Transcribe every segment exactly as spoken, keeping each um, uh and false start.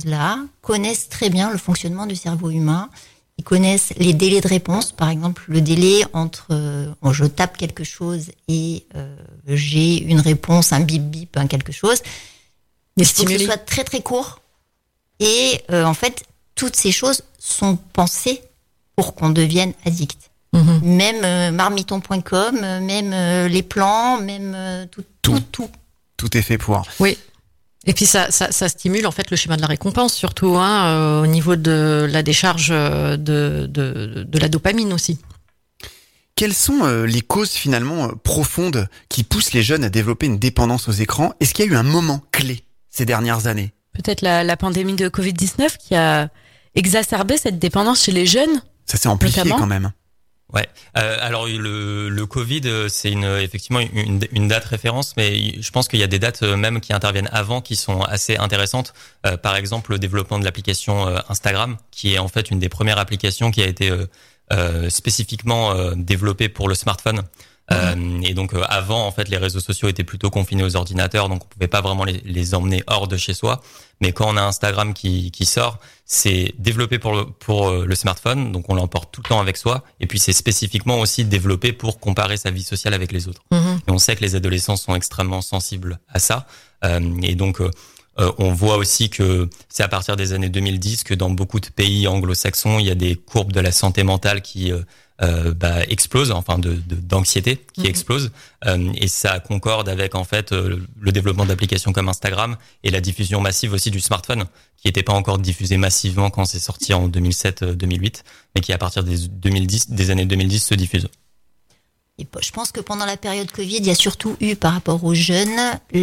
choses-là connaissent très bien le fonctionnement du cerveau humain. Ils connaissent les délais de réponse. Par exemple, le délai entre euh, bon, je tape quelque chose et euh, j'ai une réponse, un bip bip, un quelque chose. Il faut que ce soit très très court. Et euh, en fait, toutes ces choses sont pensées pour qu'on devienne addict. Mmh. Même euh, marmiton point com, euh, même euh, les plans, même euh, tout, tout, tout. Tout est fait pour. Oui. Et puis ça, ça, ça stimule en fait le schéma de la récompense, surtout hein, euh, au niveau de la décharge de, de, de la dopamine aussi. Quelles sont euh, les causes finalement euh, profondes qui poussent les jeunes à développer une dépendance aux écrans ? Est-ce qu'il y a eu un moment clé ces dernières années ? Peut-être la, la pandémie de covid dix-neuf qui a exacerbé cette dépendance chez les jeunes. Ça s'est amplifié notamment. Quand même. Ouais. Euh, alors le, le Covid, c'est une, effectivement une, une date référence, mais je pense qu'il y a des dates même qui interviennent avant qui sont assez intéressantes. Euh, par exemple, le développement de l'application euh, Instagram, qui est en fait une des premières applications qui a été euh, euh, spécifiquement euh, développée pour le smartphone. Euh, et donc euh, avant en fait les réseaux sociaux étaient plutôt confinés aux ordinateurs, donc on pouvait pas vraiment les, les emmener hors de chez soi. Mais quand on a Instagram qui, qui sort, c'est développé pour le, pour le smartphone, donc on l'emporte tout le temps avec soi. Et puis c'est spécifiquement aussi développé pour comparer sa vie sociale avec les autres. Mmh. Et on sait que les adolescents sont extrêmement sensibles à ça. Euh, et donc euh, euh, on voit aussi que c'est à partir des années deux mille dix que dans beaucoup de pays anglo-saxons, il y a des courbes de la santé mentale qui euh, Euh, bah, explose, enfin de, de d'anxiété qui mmh. explose, euh, et ça concorde avec en fait euh, le développement d'applications comme Instagram et la diffusion massive aussi du smartphone, qui n'était pas encore diffusé massivement quand c'est sorti en deux mille sept deux mille huit, mais qui à partir des deux mille dix, des années deux mille dix se diffuse. Et je pense que pendant la période Covid, il y a surtout eu par rapport aux jeunes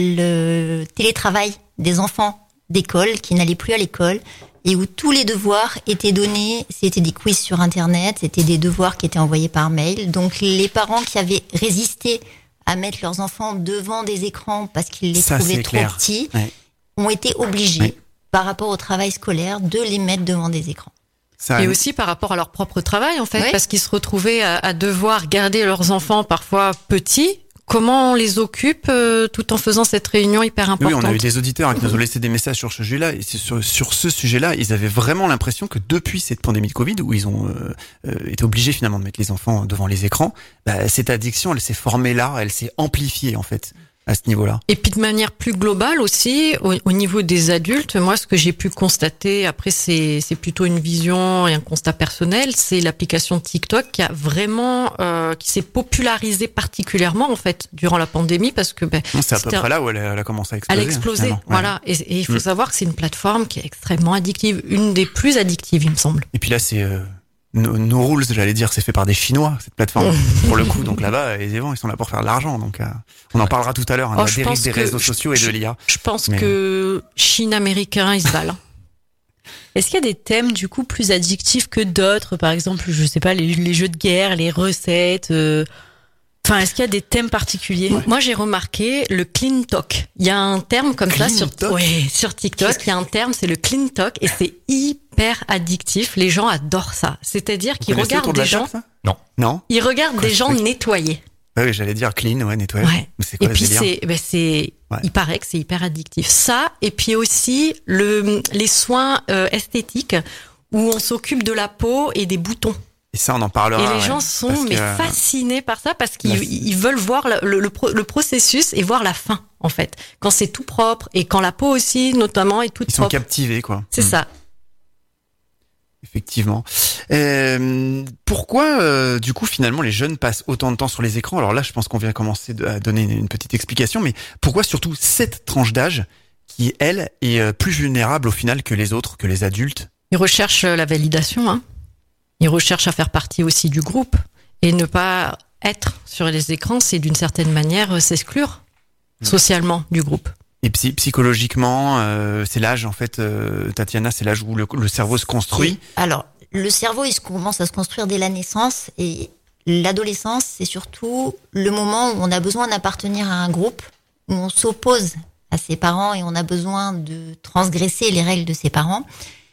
le télétravail des enfants d'école qui n'allaient plus à l'école. Et où tous les devoirs étaient donnés, c'était des quiz sur Internet, c'était des devoirs qui étaient envoyés par mail. Donc les parents qui avaient résisté à mettre leurs enfants devant des écrans parce qu'ils les Ça, trouvaient trop clair. petits, ouais. ont été obligés, ouais. par rapport au travail scolaire, de les mettre devant des écrans. Ça, et aussi par rapport à leur propre travail, en fait, ouais. parce qu'ils se retrouvaient à, à devoir garder leurs enfants parfois petits. Comment on les occupe euh, tout en faisant cette réunion hyper importante ? Oui, on a eu des auditeurs qui nous ont laissé des messages sur ce sujet-là. Et sur, sur ce sujet-là, ils avaient vraiment l'impression que depuis cette pandémie de Covid, où ils ont euh, euh, été obligés finalement de mettre les enfants devant les écrans, bah, cette addiction, elle s'est formée là, elle s'est amplifiée en fait. À ce niveau-là. Et puis de manière plus globale aussi, au, au niveau des adultes, moi ce que j'ai pu constater, après c'est, c'est plutôt une vision et un constat personnel, c'est l'application TikTok qui a vraiment, euh, qui s'est popularisée particulièrement en fait durant la pandémie parce que ben non, c'est à peu près là où elle a, elle a commencé à exploser. Elle a explosé, hein, voilà. Ouais. Et, et il faut mmh. savoir que c'est une plateforme qui est extrêmement addictive, une des plus addictives il me semble. Et puis là c'est euh... No, no Rules, j'allais dire, c'est fait par des Chinois, cette plateforme, pour le coup. Donc là-bas, les évents, ils sont là pour faire de l'argent. Donc, euh, on en parlera tout à l'heure, hein, oh, la dérive des réseaux sociaux je, et de l'I A. Je pense Mais... que Chine américain, ils se valent. Est-ce qu'il y a des thèmes, du coup, plus addictifs que d'autres? Par exemple, je sais pas, les, les jeux de guerre, les recettes, euh... Enfin, est-ce qu'il y a des thèmes particuliers ? Ouais. Moi, j'ai remarqué le clean talk. Il y a un terme comme clean ça sur, talk ouais, sur TikTok. Il y a un terme, c'est le clean talk, et c'est hyper addictif. Les gens adorent ça. C'est-à-dire qu'ils regardent des gens. Table, non, non. Ils regardent quoi, des gens nettoyer. Ah oui, j'allais dire clean, ouais, nettoyer. Ouais. Mais c'est quoi et puis c'est, ben c'est, ouais. il paraît que c'est hyper addictif. Ça, et puis aussi le, les soins euh, esthétiques où on s'occupe de la peau et des boutons. Et ça, on en parlera. Et les gens ouais, sont mais que... fascinés par ça parce qu'ils ils veulent voir le, le, le, le processus et voir la fin, en fait. Quand c'est tout propre et quand la peau aussi, notamment, est toute ils propre. Ils sont captivés, quoi. C'est mmh. ça. Effectivement. Euh, pourquoi, euh, du coup, finalement, les jeunes passent autant de temps sur les écrans ? Alors là, je pense qu'on vient commencer à donner une petite explication, mais pourquoi surtout cette tranche d'âge qui, elle, est plus vulnérable au final que les autres, que les adultes ? Ils recherchent la validation, hein. Ils recherchent à faire partie aussi du groupe et ne pas être sur les écrans, c'est d'une certaine manière s'exclure mmh. socialement du groupe. Et psy- psychologiquement, euh, c'est l'âge en fait, euh, Tatiana, c'est l'âge où le, le cerveau se construit. Alors, le cerveau, il se commence à se construire dès la naissance et l'adolescence, c'est surtout le moment où on a besoin d'appartenir à un groupe, où on s'oppose à ses parents et on a besoin de transgresser les règles de ses parents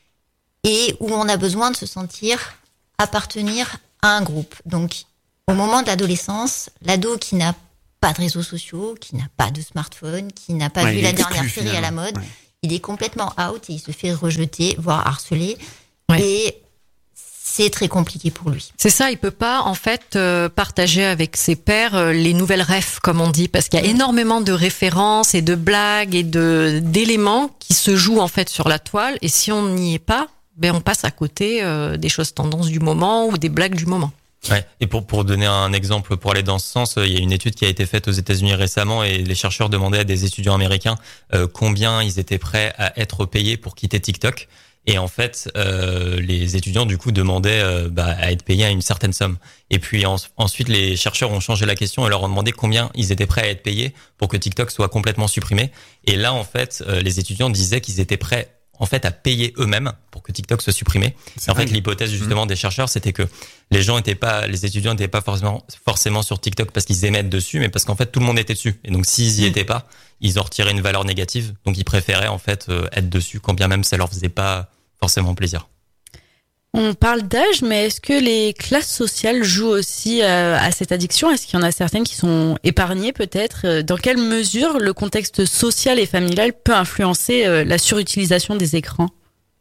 et où on a besoin de se sentir appartenir à un groupe. Donc, au moment de l'adolescence, l'ado qui n'a pas de réseaux sociaux, qui n'a pas de smartphone, qui n'a pas ouais, vu la exclu, dernière série finalement. à la mode, ouais. il est complètement out et il se fait rejeter, voire harceler. Ouais. Et c'est très compliqué pour lui. C'est ça, il peut pas en fait euh, partager avec ses pairs euh, les nouvelles refs, comme on dit, parce qu'il y a énormément de références et de blagues et de d'éléments qui se jouent en fait sur la toile. Et si on n'y est pas, ben on passe à côté euh, des choses tendances du moment ou des blagues du moment. Ouais. Et pour pour donner un exemple, pour aller dans ce sens, il y a une étude qui a été faite aux États-Unis récemment et les chercheurs demandaient à des étudiants américains euh, combien ils étaient prêts à être payés pour quitter TikTok. Et en fait, euh, les étudiants du coup demandaient euh, bah, à être payés à une certaine somme. Et puis en, ensuite, les chercheurs ont changé la question et leur ont demandé combien ils étaient prêts à être payés pour que TikTok soit complètement supprimé. Et là, en fait, euh, les étudiants disaient qu'ils étaient prêts en fait à payer eux-mêmes pour que TikTok soit supprimé. Et en fait, l'hypothèse justement mmh. des chercheurs, c'était que les gens étaient pas, les étudiants n'étaient pas forcément forcément sur TikTok parce qu'ils aimaient être dessus, mais parce qu'en fait tout le monde était dessus. Et donc s'ils y mmh. étaient pas, ils en retiraient une valeur négative. Donc ils préféraient en fait euh, être dessus, quand bien même ça leur faisait pas forcément plaisir. On parle d'âge, mais est-ce que les classes sociales jouent aussi à, à cette addiction ? Est-ce qu'il y en a certaines qui sont épargnées peut-être ? Dans quelle mesure le contexte social et familial peut influencer la surutilisation des écrans ?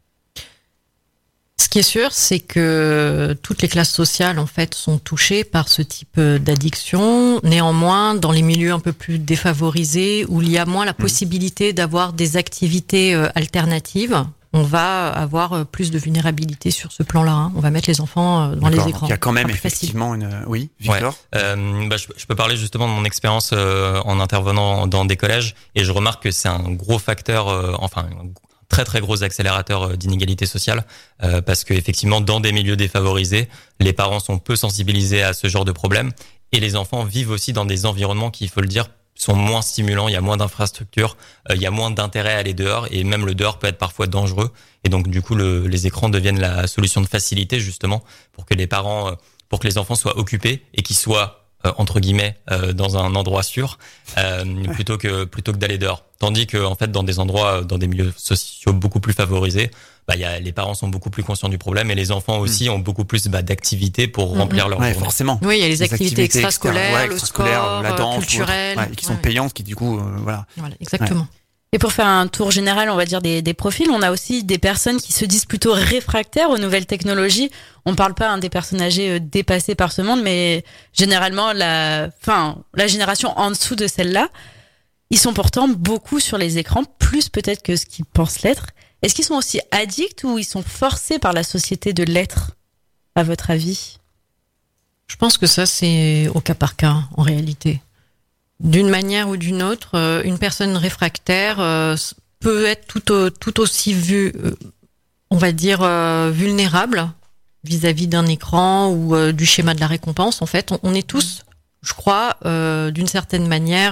Ce qui est sûr, c'est que toutes les classes sociales en fait sont touchées par ce type d'addiction. Néanmoins, dans les milieux un peu plus défavorisés, où il y a moins la possibilité d'avoir des activités alternatives, on va avoir plus de vulnérabilité sur ce plan-là. Hein. On va mettre les enfants dans D'accord. les écrans. Il y a quand même effectivement facile. une... Oui, Victor ouais. euh, bah, je, je peux parler justement de mon expérience euh, en intervenant dans des collèges et je remarque que c'est un gros facteur, euh, enfin un très très gros accélérateur d'inégalité sociale euh, parce que effectivement dans des milieux défavorisés, les parents sont peu sensibilisés à ce genre de problème et les enfants vivent aussi dans des environnements qui, il faut le dire, sont moins stimulants, il y a moins d'infrastructures, euh, il y a moins d'intérêt à aller dehors et même le dehors peut être parfois dangereux et donc du coup le, les écrans deviennent la solution de facilité justement pour que les parents, euh, pour que les enfants soient occupés et qu'ils soient euh, entre guillemets euh, dans un endroit sûr euh, ouais. plutôt que plutôt que d'aller dehors. Tandis que en fait dans des endroits, dans des milieux sociaux beaucoup plus favorisés, bah il y a les parents sont beaucoup plus conscients du problème et les enfants aussi mmh. ont beaucoup plus bah, d'activités pour mmh. remplir leur ouais, journée. Forcément. Oui, il y a les, les activités, activités extrascolaires, ouais, le sport, la danse, culturel, ouais, qui sont ouais. payantes, qui du coup, euh, voilà. Voilà, exactement. Ouais. Et pour faire un tour général, on va dire des, des profils, on a aussi des personnes qui se disent plutôt réfractaires aux nouvelles technologies. On parle pas hein, des personnes âgées dépassées par ce monde, mais généralement la, enfin la génération en dessous de celle-là, ils sont pourtant beaucoup sur les écrans, plus peut-être que ce qu'ils pensent l'être. Est-ce qu'ils sont aussi addicts ou ils sont forcés par la société de l'être, à votre avis ? Je pense que ça, c'est au cas par cas, en réalité. D'une manière ou d'une autre, une personne réfractaire peut être tout, tout aussi vu, on va dire, vulnérable vis-à-vis d'un écran ou du schéma de la récompense. En fait, on est tous, je crois, d'une certaine manière,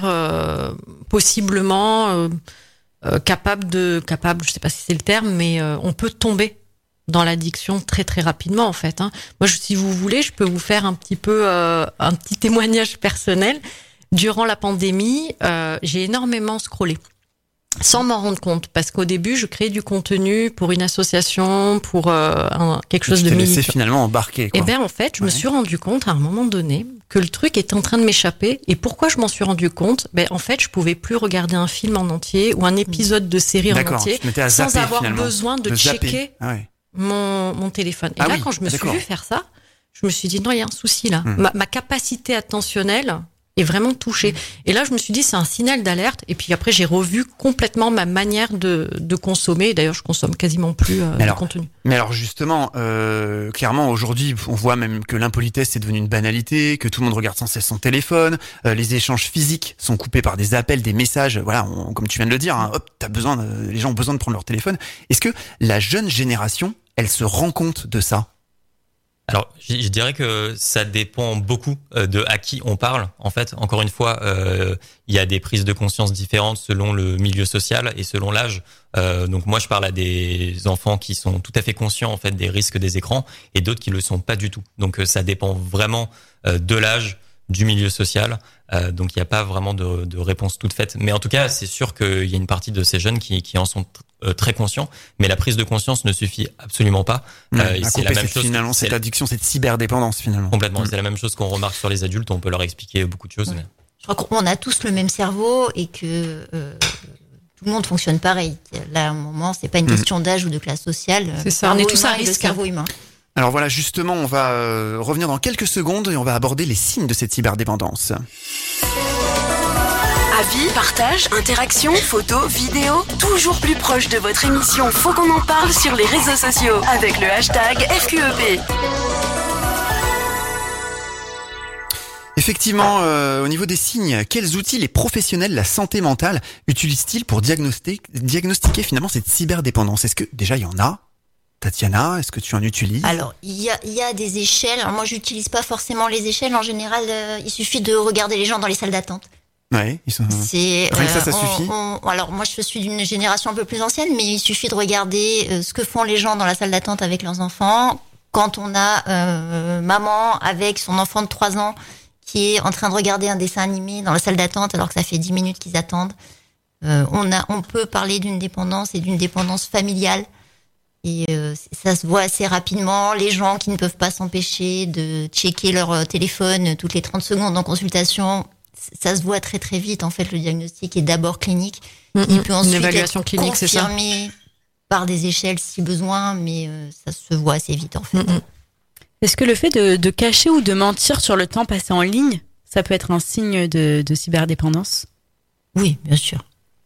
possiblement... Euh, capable de capable je sais pas si c'est le terme mais euh, on peut tomber dans l'addiction très très rapidement en fait hein. Moi je, si vous voulez je peux vous faire un petit peu euh, un petit témoignage personnel. Durant la pandémie euh, j'ai énormément scrollé sans m'en rendre compte parce qu'au début je créais du contenu pour une association pour euh, un, quelque chose de militant. Tu t'es laissé finalement embarquer quoi. Et bien en fait je ouais. me suis rendu compte à un moment donné que le truc était en train de m'échapper. Et pourquoi je m'en suis rendu compte ? Ben en fait je pouvais plus regarder un film en entier ou un épisode de série D'accord, en entier zapper, sans avoir finalement. besoin de, de checker ah ouais. mon, mon téléphone. Et ah là oui, quand je me d'accord. suis vu faire ça, je me suis dit non il y a un souci là. Hum. Ma, ma capacité attentionnelle est vraiment touchée. Et là, je me suis dit, c'est un signal d'alerte. Et puis après, j'ai revu complètement ma manière de, de consommer. D'ailleurs, je consomme quasiment plus euh, alors, de contenu. Mais alors, justement, euh, clairement, aujourd'hui, on voit même que l'impolitesse est devenue une banalité, que tout le monde regarde sans cesse son téléphone, euh, les échanges physiques sont coupés par des appels, des messages. Voilà, on, comme tu viens de le dire, hein, hop, t'as besoin, de, les gens ont besoin de prendre leur téléphone. Est-ce que la jeune génération, elle se rend compte de ça ? Alors, je, je dirais que ça dépend beaucoup de à qui on parle. En fait, encore une fois, euh, il y a des prises de conscience différentes selon le milieu social et selon l'âge. Euh, donc moi, je parle à des enfants qui sont tout à fait conscients en fait des risques des écrans et d'autres qui le sont pas du tout. Donc ça dépend vraiment euh, de l'âge, du milieu social. Euh, donc il n'y a pas vraiment de, de réponse toute faite. Mais en tout cas, c'est sûr qu'il y a une partie de ces jeunes qui, qui en sont euh, très conscients. Mais la prise de conscience ne suffit absolument pas. Mmh, euh, c'est la même chose. Finalement, cette addiction, cette cyberdépendance finalement. Complètement. Mmh. C'est la même chose qu'on remarque sur les adultes. On peut leur expliquer beaucoup de choses. Mmh. Mais... Je crois qu'on a tous le même cerveau et que euh, tout le monde fonctionne pareil. Là, à un moment, c'est pas une question d'âge ou de classe sociale. C'est ça, on est tous à risque. Le cerveau humain. Alors voilà, justement, on va euh, revenir dans quelques secondes et on va aborder les signes de cette cyberdépendance. Avis, partage, interaction, photos, vidéos, toujours plus proche de votre émission. Faut qu'on en parle sur les réseaux sociaux avec le hashtag F Q E P. Effectivement, euh, au niveau des signes, quels outils les professionnels de la santé mentale utilisent-ils pour diagnostiquer, diagnostiquer finalement cette cyberdépendance? Est-ce que déjà il y en a? Tatiana, est-ce que tu en utilises? Alors, il y a, il y a des échelles. Alors, moi, j'utilise pas forcément les échelles. En général, euh, il suffit de regarder les gens dans les salles d'attente. Ouais, ils sont... C'est, Rien que ça, ça on, suffit. on, alors, moi, je suis d'une génération un peu plus ancienne, mais il suffit de regarder euh, ce que font les gens dans la salle d'attente avec leurs enfants. Quand on a euh, maman avec son enfant de trois ans qui est en train de regarder un dessin animé dans la salle d'attente alors que ça fait dix minutes qu'ils attendent, euh, on a, on peut parler d'une dépendance et d'une dépendance familiale. Et euh, ça se voit assez rapidement. Les gens qui ne peuvent pas s'empêcher de checker leur téléphone toutes les trente secondes en consultation, ça se voit très très vite. En fait, le diagnostic est d'abord clinique. Mmh, Il peut ensuite une évaluation être clinique, c'est ça. confirmé par des échelles si besoin, mais euh, ça se voit assez vite en fait. Mmh. Est-ce que le fait de, de cacher ou de mentir sur le temps passé en ligne, ça peut être un signe de, de cyberdépendance? Oui, bien sûr.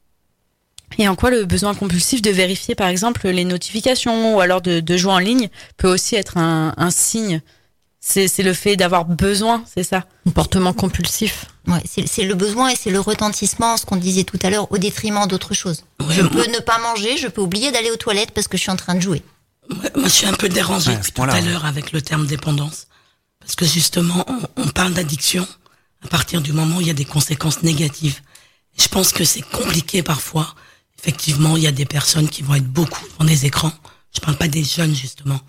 Et en quoi le besoin compulsif de vérifier, par exemple, les notifications ou alors de, de jouer en ligne peut aussi être un, un signe? C'est, c'est le fait d'avoir besoin, c'est ça? Comportement compulsif. Ouais, c'est, c'est le besoin et c'est le retentissement, ce qu'on disait tout à l'heure, au détriment d'autres choses. Ouais, je moi... peux ne pas manger, je peux oublier d'aller aux toilettes parce que je suis en train de jouer. Ouais, moi, je suis un peu dérangée ouais, tout à l'heure avec le terme dépendance. Parce que justement, on, on parle d'addiction à partir du moment où il y a des conséquences négatives. Et je pense que c'est compliqué parfois. Effectivement, il y a des personnes qui vont être beaucoup devant des écrans. Je parle pas des jeunes, justement.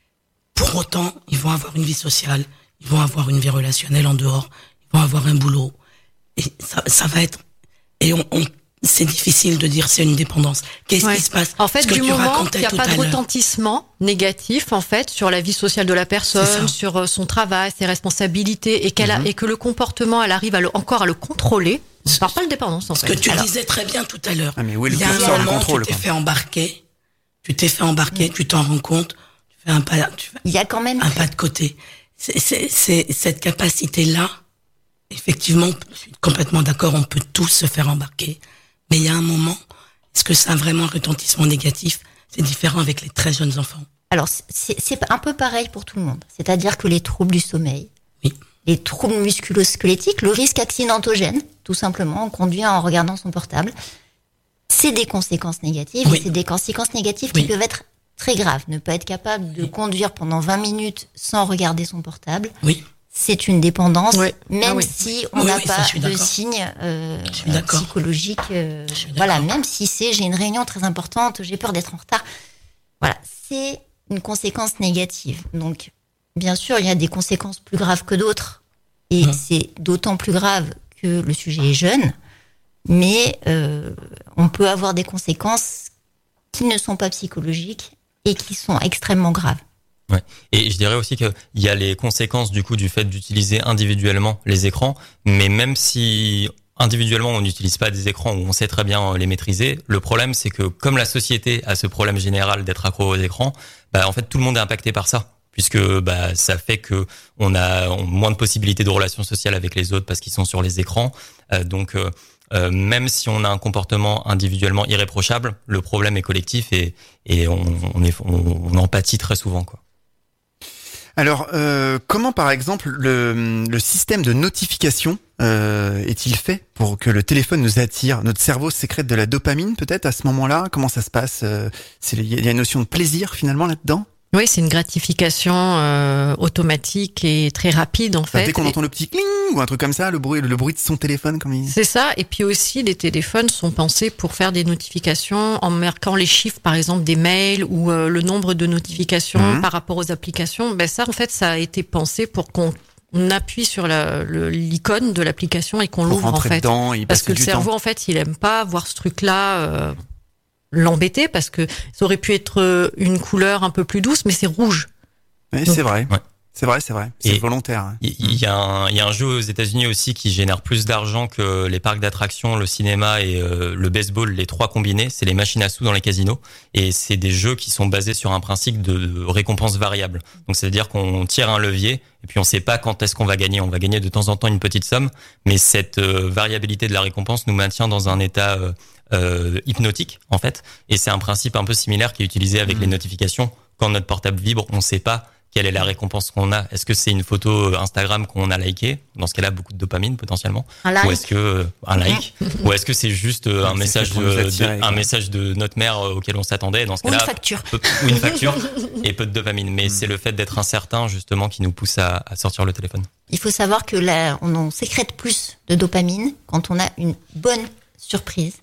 Pour autant, ils vont avoir une vie sociale, ils vont avoir une vie relationnelle en dehors, ils vont avoir un boulot. Et ça, ça va être... Et on, on, c'est difficile de dire c'est une dépendance. Qu'est-ce ouais. qui se passe? En fait, du moment qu'il n'y a pas de retentissement négatif, en fait, sur la vie sociale de la personne, sur son travail, ses responsabilités, et qu'elle mm-hmm. a, et que le comportement, elle arrive à le, encore à le contrôler, on parle pas de dépendance, en Ce fait. que tu Alors, disais très bien tout à l'heure. Ah, mais oui, il y a un moment, tu t'es quoi. fait embarquer, tu t'es fait embarquer, tu t'en rends compte, tu fais un pas, tu fais il y a quand même un pas de côté. C'est, c'est, c'est cette capacité-là. Effectivement, je suis complètement d'accord, on peut tous se faire embarquer. Mais il y a un moment, est-ce que ça a vraiment un retentissement négatif? C'est différent avec les très jeunes enfants. Alors, c'est, c'est un peu pareil pour tout le monde. C'est-à-dire que les troubles du sommeil, oui. les troubles musculo-squelettiques, le risque accidentogène, tout simplement, on conduit en regardant son portable, c'est des conséquences négatives. Oui. Et c'est des conséquences négatives oui. qui peuvent être très graves. Ne pas être capable de oui. conduire pendant vingt minutes sans regarder son portable. Oui. C'est une dépendance, oui. même ah oui. si on oui, n'a oui, pas ça, de signes euh, euh, psychologiques. Euh, voilà, même si c'est j'ai une réunion très importante, j'ai peur d'être en retard. Voilà, c'est une conséquence négative. Donc, bien sûr, il y a des conséquences plus graves que d'autres, et mmh. c'est d'autant plus grave que le sujet est jeune. Mais euh, on peut avoir des conséquences qui ne sont pas psychologiques et qui sont extrêmement graves. Ouais. Et je dirais aussi qu'il y a les conséquences du coup du fait d'utiliser individuellement les écrans, mais même si individuellement on n'utilise pas des écrans où on sait très bien les maîtriser, le problème c'est que comme la société a ce problème général d'être accro aux écrans, bah en fait tout le monde est impacté par ça, puisque bah ça fait que on a moins de possibilités de relations sociales avec les autres parce qu'ils sont sur les écrans, euh, donc euh, Euh, même si on a un comportement individuellement irréprochable, le problème est collectif et, et on, on, est, on, on empathie très souvent, quoi. Alors, euh, comment par exemple le, le système de notification euh, est-il fait pour que le téléphone nous attire? Notre cerveau sécrète de la dopamine peut-être à ce moment-là? Comment ça se passe? C'est, il y a une notion de plaisir finalement là-dedans? Oui, c'est une gratification euh, automatique et très rapide en fait. Dès qu'on et... entend le petit cling ou un truc comme ça, le bruit, le bruit de son téléphone, comme il... C'est ça. Et puis aussi, les téléphones sont pensés pour faire des notifications en marquant les chiffres, par exemple des mails ou euh, le nombre de notifications mmh. par rapport aux applications. Ben ça, en fait, ça a été pensé pour qu'on on appuie sur la, le, l'icône de l'application et qu'on pour l'ouvre en fait. Dedans, parce que le cerveau, temps. en fait, il aime pas voir ce truc-là. Euh, l'embêter parce que ça aurait pu être une couleur un peu plus douce, mais c'est rouge. Oui, donc, c'est vrai. Ouais. C'est vrai, c'est vrai. C'est Et volontaire. Hein. Il y a un, il y a un jeu aux États-Unis aussi qui génère plus d'argent que les parcs d'attractions, le cinéma et euh, le baseball, les trois combinés. C'est les machines à sous dans les casinos. Et c'est des jeux qui sont basés sur un principe de récompense variable. Donc, c'est-à-dire qu'on tire un levier et puis on sait pas quand est-ce qu'on va gagner. On va gagner de temps en temps une petite somme, mais cette euh, variabilité de la récompense nous maintient dans un état euh, euh, hypnotique, en fait. Et c'est un principe un peu similaire qui est utilisé avec mmh. les notifications. Quand notre portable vibre, on sait pas quelle est la récompense qu'on a. Est-ce que c'est une photo Instagram qu'on a likée? Dans ce cas-là, beaucoup de dopamine potentiellement. Un like. Ou est-ce que euh, un like? Ou est-ce que c'est juste euh, un message de, attirer, de un message de notre mère euh, auquel on s'attendait? Dans ce cas-là, ou une facture. Peu, ou une facture et peu de dopamine. Mais mm. c'est le fait d'être incertain justement qui nous pousse à, à sortir le téléphone. Il faut savoir que là, on en sécrète plus de dopamine quand on a une bonne surprise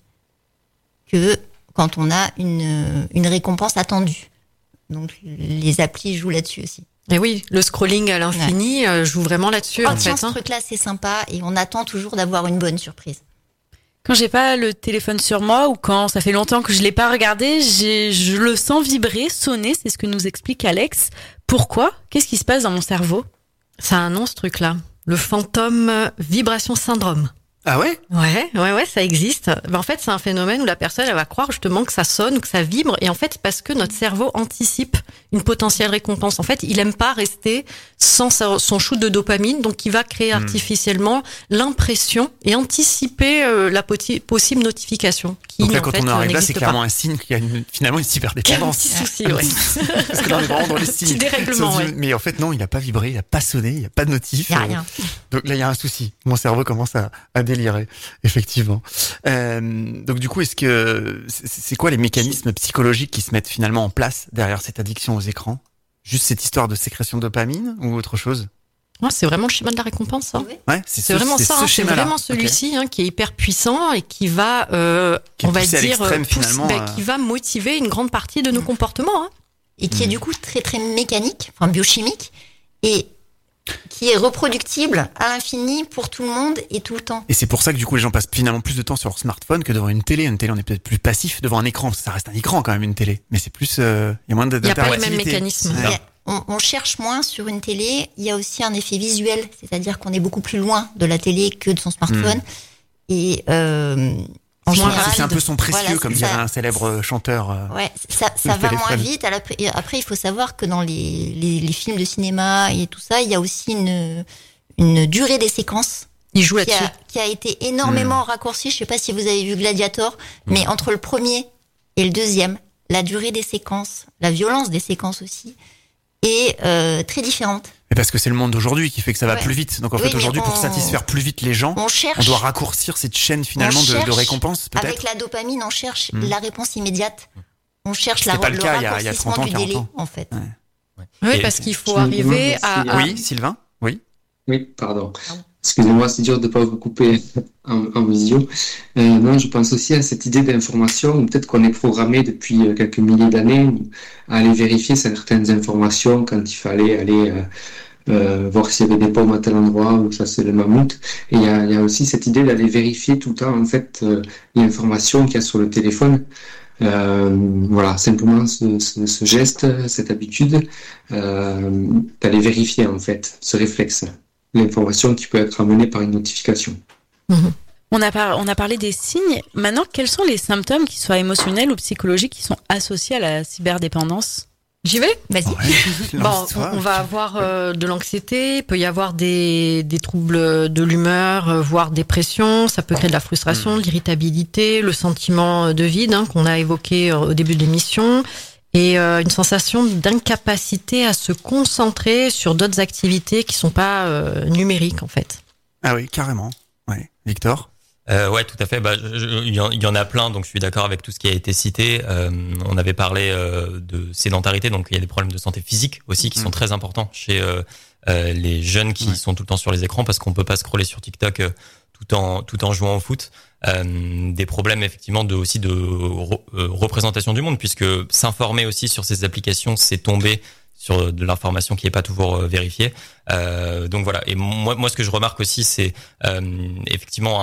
que quand on a une une récompense attendue. Donc les applis jouent là-dessus aussi. Et oui, le scrolling à l'infini ouais. joue vraiment là-dessus. Oh, en tiens, fait, ce hein. truc-là, c'est sympa et on attend toujours d'avoir une bonne surprise. Quand j'ai pas le téléphone sur moi ou quand ça fait longtemps que je l'ai pas regardé, j'ai, je le sens vibrer, sonner. C'est ce que nous explique Alex. Pourquoi? Qu'est-ce qui se passe dans mon cerveau? Ça a un nom, ce truc-là. Le fantôme vibration syndrome. Ah ouais? Ouais, ouais, ouais, ça existe. Ben, en fait, c'est un phénomène où la personne, elle va croire justement que ça sonne, que ça vibre. Et en fait, parce que notre cerveau anticipe une potentielle récompense. En fait, il aime pas rester sans sa, son shoot de dopamine. Donc, il va créer mmh. artificiellement l'impression et anticiper euh, la poti- possible notification. Qui, donc là, en quand fait, on arrive là, c'est pas. clairement un signe qu'il y a une, finalement une cyberdépendance. Un petit souci, ouais. Parce que là, on est vraiment dans les signes. Petit dérèglement, ouais. Mais en fait, non, il n'a pas vibré, il n'a pas sonné, il n'y a pas de notif. Il n'y a rien. Donc là, il y a un souci. Mon cerveau commence à, à délirer, effectivement. Euh, donc du coup, est-ce que c'est quoi les mécanismes psychologiques qui se mettent finalement en place derrière cette addiction aux écrans? Juste cette histoire de sécrétion de dopamine ou autre chose? Ouais, c'est vraiment le schéma de la récompense, ça. Oui. Ouais, c'est, c'est ce, vraiment c'est ça. Ce hein, c'est vraiment celui-ci okay. hein, qui est hyper puissant et qui va, euh, qui on va dire, pousse, finalement, bah, euh... qui va motiver une grande partie de nos mmh. comportements. Hein. Et qui mmh. est du coup très très mécanique, enfin biochimique, et qui est reproductible à l'infini pour tout le monde et tout le temps. Et c'est pour ça que du coup les gens passent finalement plus de temps sur leur smartphone que devant une télé. Une télé, on est peut-être plus passif devant un écran, parce que ça reste un écran quand même, une télé. Mais c'est plus, il euh, y a moins d'interactivité. Il n'y a pas les mêmes mécanismes. Ouais. On, on cherche moins sur une télé. Il y a aussi un effet visuel, c'est-à-dire qu'on est beaucoup plus loin de la télé que de son smartphone. Mmh. Et euh, en général, c'est un peu son précieux, voilà, comme ça, dirait un célèbre chanteur. Euh, ouais, ça, ça va moins vite. Après, il faut savoir que dans les, les, les films de cinéma et tout ça, il y a aussi une, une durée des séquences. Il joue qui là-dessus. A, qui a été énormément mmh. raccourcie. Je sais pas si vous avez vu Gladiator, mmh. mais entre le premier et le deuxième, la durée des séquences, la violence des séquences aussi, est euh, très différente. Mais parce que c'est le monde d'aujourd'hui qui fait que ça va ouais. plus vite. Donc en oui, fait aujourd'hui, on... pour satisfaire plus vite les gens, on, cherche... on doit raccourcir cette chaîne finalement de, de récompense, peut-être. Avec la dopamine, on cherche mmh. la réponse immédiate. On cherche C'était la, pas le, le cas, raccourcissement il y a, il y a trente ans, du délai, ans. en fait. Ouais. Ouais. Oui, parce qu'il faut arriver à, à... Oui, Sylvain. Oui. Oui, pardon. Excusez-moi, c'est dur de ne pas vous couper en, en visio. Euh, non, je pense aussi à cette idée d'information, ou peut-être qu'on est programmé depuis quelques milliers d'années à aller vérifier certaines informations quand il fallait aller euh, euh, voir s'il y avait des pommes à tel endroit ou chasser le mammouth. Et il y a, y a aussi cette idée d'aller vérifier tout le temps en fait euh, l'information qu'il y a sur le téléphone. Euh, voilà, simplement ce, ce, ce geste, cette habitude euh, d'aller vérifier en fait ce réflexe. L'information qui peut être amenée par une notification. Mmh. On a, par, on a parlé des signes. Maintenant, quels sont les symptômes, qu'ils soient émotionnels ou psychologiques, qui sont associés à la cyberdépendance? J'y vais? Vas-y. Ouais, bon, on, on va avoir euh, de l'anxiété, il peut y avoir des, des troubles de l'humeur, euh, voire dépression, ça peut créer de la frustration, de l'irritabilité, le sentiment de vide hein, qu'on a évoqué euh, au début de l'émission. Et euh, une sensation d'incapacité à se concentrer sur d'autres activités qui sont pas euh, numériques en fait. Ah oui, carrément. Ouais. Victor? Euh, ouais, tout à fait. Bah, il y en a plein, donc je suis d'accord avec tout ce qui a été cité. Euh, on avait parlé euh, de sédentarité, donc il y a des problèmes de santé physique aussi qui mmh. sont très importants chez euh, euh, les jeunes qui ouais. sont tout le temps sur les écrans parce qu'on peut pas scroller sur TikTok euh, tout en tout en jouant au foot. Euh, des problèmes effectivement de aussi de re, euh, représentation du monde puisque s'informer aussi sur ces applications c'est tomber sur de l'information qui est pas toujours euh, vérifiée. Euh, donc voilà. Et moi moi ce que je remarque aussi c'est euh, effectivement un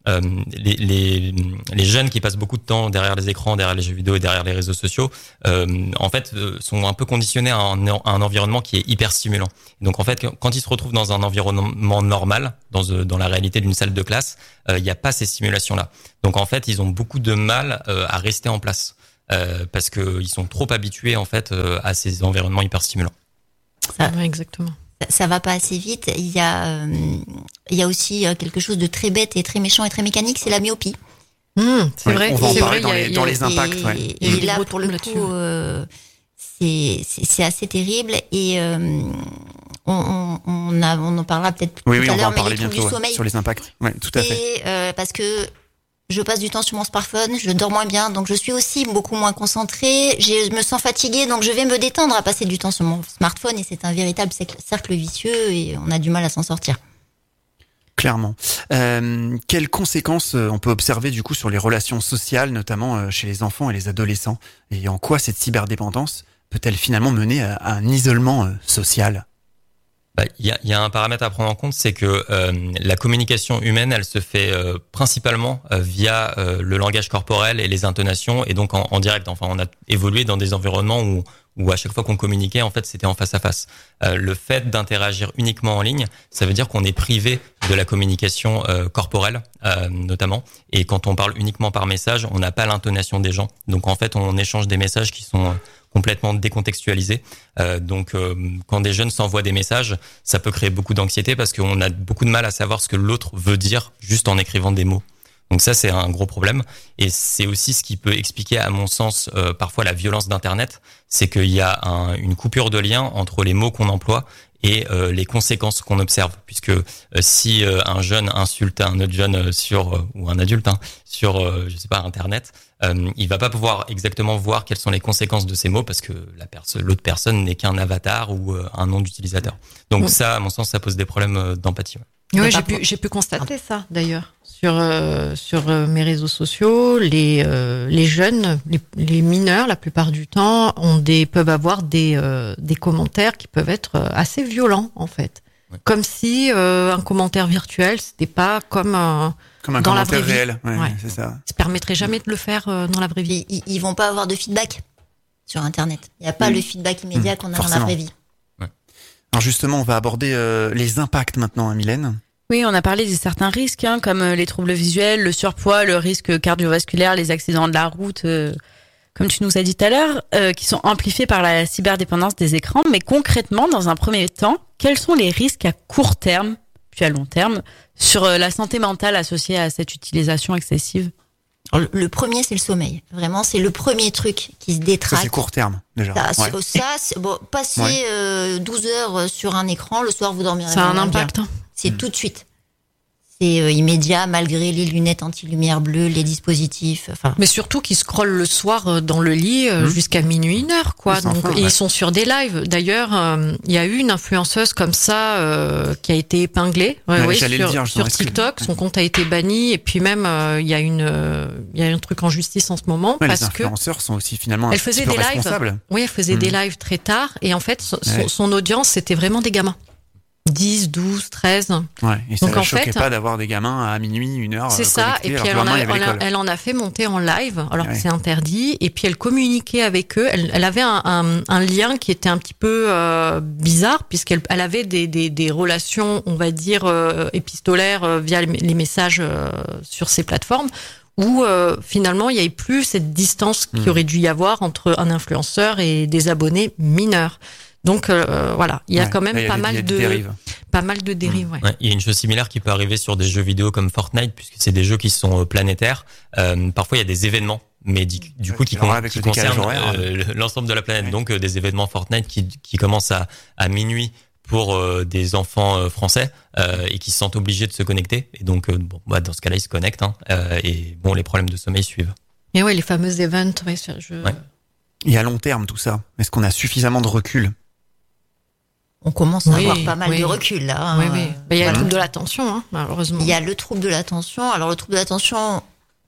Euh, les, les, les jeunes qui passent beaucoup de temps derrière les écrans, derrière les jeux vidéo et derrière les réseaux sociaux, euh, en fait, euh, sont un peu conditionnés à un, à un environnement qui est hyper stimulant. Donc, en fait, quand ils se retrouvent dans un environnement normal, dans, dans la réalité d'une salle de classe, il euh, n'y a pas ces stimulations-là. Donc, en fait, ils ont beaucoup de mal euh, à rester en place euh, parce que ils sont trop habitués en fait euh, à ces environnements hyper stimulants. Ça, ouais, exactement. Ça va pas assez vite. Il y a, euh, il y a aussi quelque chose de très bête et très méchant et très mécanique, c'est la myopie. Mmh, c'est ouais, vrai. On va en c'est parler vrai, dans, y a, les, y a, dans les impacts. Et, ouais. et, et là, pour le coup, euh, c'est, c'est, c'est assez terrible. Et euh, on, on, on, a, on en parlera peut-être oui, tout oui, à on va l'heure, en mais parler les troubles bientôt du sommeil. Ouais, sur les impacts. Ouais, tout à et, fait. Euh, parce que je passe du temps sur mon smartphone, je dors moins bien, donc je suis aussi beaucoup moins concentrée. Je me sens fatiguée, donc je vais me détendre à passer du temps sur mon smartphone, et c'est un véritable cercle vicieux et on a du mal à s'en sortir. Clairement. Euh, quelles conséquences on peut observer du coup sur les relations sociales, notamment chez les enfants et les adolescents, et en quoi cette cyberdépendance peut-elle finalement mener à un isolement social ? Bah, il y a, y a un paramètre à prendre en compte, c'est que euh, la communication humaine, elle se fait euh, principalement euh, via euh, le langage corporel et les intonations, et donc en, en direct. Enfin, on a évolué dans des environnements où, où à chaque fois qu'on communiquait, en fait, c'était en face à face. Euh, le fait d'interagir uniquement en ligne, ça veut dire qu'on est privé de la communication euh, corporelle, euh, notamment. Et quand on parle uniquement par message, on n'a pas l'intonation des gens. Donc, en fait, on échange des messages qui sont euh, complètement décontextualisés. Euh, donc, euh, quand des jeunes s'envoient des messages, ça peut créer beaucoup d'anxiété parce qu'on a beaucoup de mal à savoir ce que l'autre veut dire juste en écrivant des mots. Donc ça, c'est un gros problème. Et c'est aussi ce qui peut expliquer, à mon sens, euh, parfois la violence d'Internet. C'est qu'il y a un, une coupure de lien entre les mots qu'on emploie et euh, les conséquences qu'on observe. Puisque euh, si euh, un jeune insulte un autre jeune sur, euh, ou un adulte, hein, sur, euh, je sais pas, Internet, euh, il va pas pouvoir exactement voir quelles sont les conséquences de ces mots parce que la personne, l'autre personne n'est qu'un avatar ou euh, un nom d'utilisateur. Donc mmh. ça, à mon sens, ça pose des problèmes euh, d'empathie. Ouais. Oui, j'ai pu, j'ai pu constater ça d'ailleurs sur euh, sur euh, mes réseaux sociaux. Les euh, les jeunes, les, les mineurs, la plupart du temps, ont des peuvent avoir des euh, des commentaires qui peuvent être assez violents en fait, ouais. Comme si euh, un commentaire virtuel, c'était pas comme un comme un dans commentaire la vraie réel. Ouais, ouais. C'est ça. Ça permettrait jamais de le faire euh, dans la vraie vie. Ils, ils vont pas avoir de feedback sur Internet. Il y a pas mmh. le feedback immédiat mmh. qu'on a Forcément. Dans la vraie vie. Ouais. Alors justement, on va aborder euh, les impacts maintenant, hein, Mylène. Oui, on a parlé de certains risques, hein, comme les troubles visuels, le surpoids, le risque cardiovasculaire, les accidents de la route, euh, comme tu nous as dit tout à l'heure, euh, qui sont amplifiés par la cyberdépendance des écrans. Mais concrètement, dans un premier temps, quels sont les risques à court terme, puis à long terme, sur la santé mentale associée à cette utilisation excessive ? Alors, le premier, c'est le sommeil. Vraiment, c'est le premier truc qui se détraque. Ça, c'est court terme, déjà. Ça, ouais. ça c'est, bon, passer ouais. euh, douze heures sur un écran, le soir, vous dormirez. Ça a un impact. Bien. C'est mmh. tout de suite. C'est euh, immédiat, malgré les lunettes anti-lumière bleue, les dispositifs. Enfin. Mais surtout qu'ils scrollent le soir dans le lit euh, mmh. jusqu'à minuit, une heure, quoi. Donc, enfin, ouais. Ils sont sur des lives. D'ailleurs, il euh, y a eu une influenceuse comme ça euh, qui a été épinglée ouais, ouais, ouais, sur, dire, sur TikTok. Que... Son compte a été banni. Et puis même, il euh, y a une, il euh, y a un truc en justice en ce moment ouais, parce les influenceurs que sont aussi finalement elle un faisait petit peu des responsables. Lives. Oui, elle faisait mmh. des lives très tard. Et en fait, son, ouais. son audience, c'était vraiment des gamins. dix, douze, treize. Ouais, et ça Donc, ne en choquait fait, pas d'avoir des gamins à minuit, une heure. C'est ça, et puis elle en, a, elle, a, elle en a fait monter en live, alors ouais. que c'est interdit, et puis elle communiquait avec eux. Elle, elle avait un, un, un lien qui était un petit peu euh, bizarre, puisqu'elle elle avait des, des, des relations, on va dire, euh, épistolaires euh, via les messages euh, sur ces plateformes, où euh, finalement il n'y avait plus cette distance mmh. qu'il aurait dû y avoir entre un influenceur et des abonnés mineurs. Donc euh, voilà, il y a ouais, quand même y a pas, des, mal de, dérives. pas mal de dérives. Ouais. Ouais, il y a une chose similaire qui peut arriver sur des jeux vidéo comme Fortnite, puisque c'est des jeux qui sont planétaires. Euh, parfois, il y a des événements, mais du, du coup qui, con, qui concernent euh, l'ensemble de la planète. Ouais. Donc euh, des événements Fortnite qui, qui commencent à, à minuit pour euh, des enfants euh, français euh, et qui se sentent obligés de se connecter. Et donc, euh, bon, bah, dans ce cas-là, ils se connectent. Hein, euh, et bon, les problèmes de sommeil suivent. Et ouais, les fameux events. Ouais, je... ouais. Et à long terme, tout ça, est-ce qu'on a suffisamment de recul ? On commence à oui, avoir pas mal oui. de recul là. Hein. Oui, oui. Il y a voilà. le trouble de l'attention, hein, malheureusement. Il y a le trouble de l'attention. Alors le trouble de l'attention,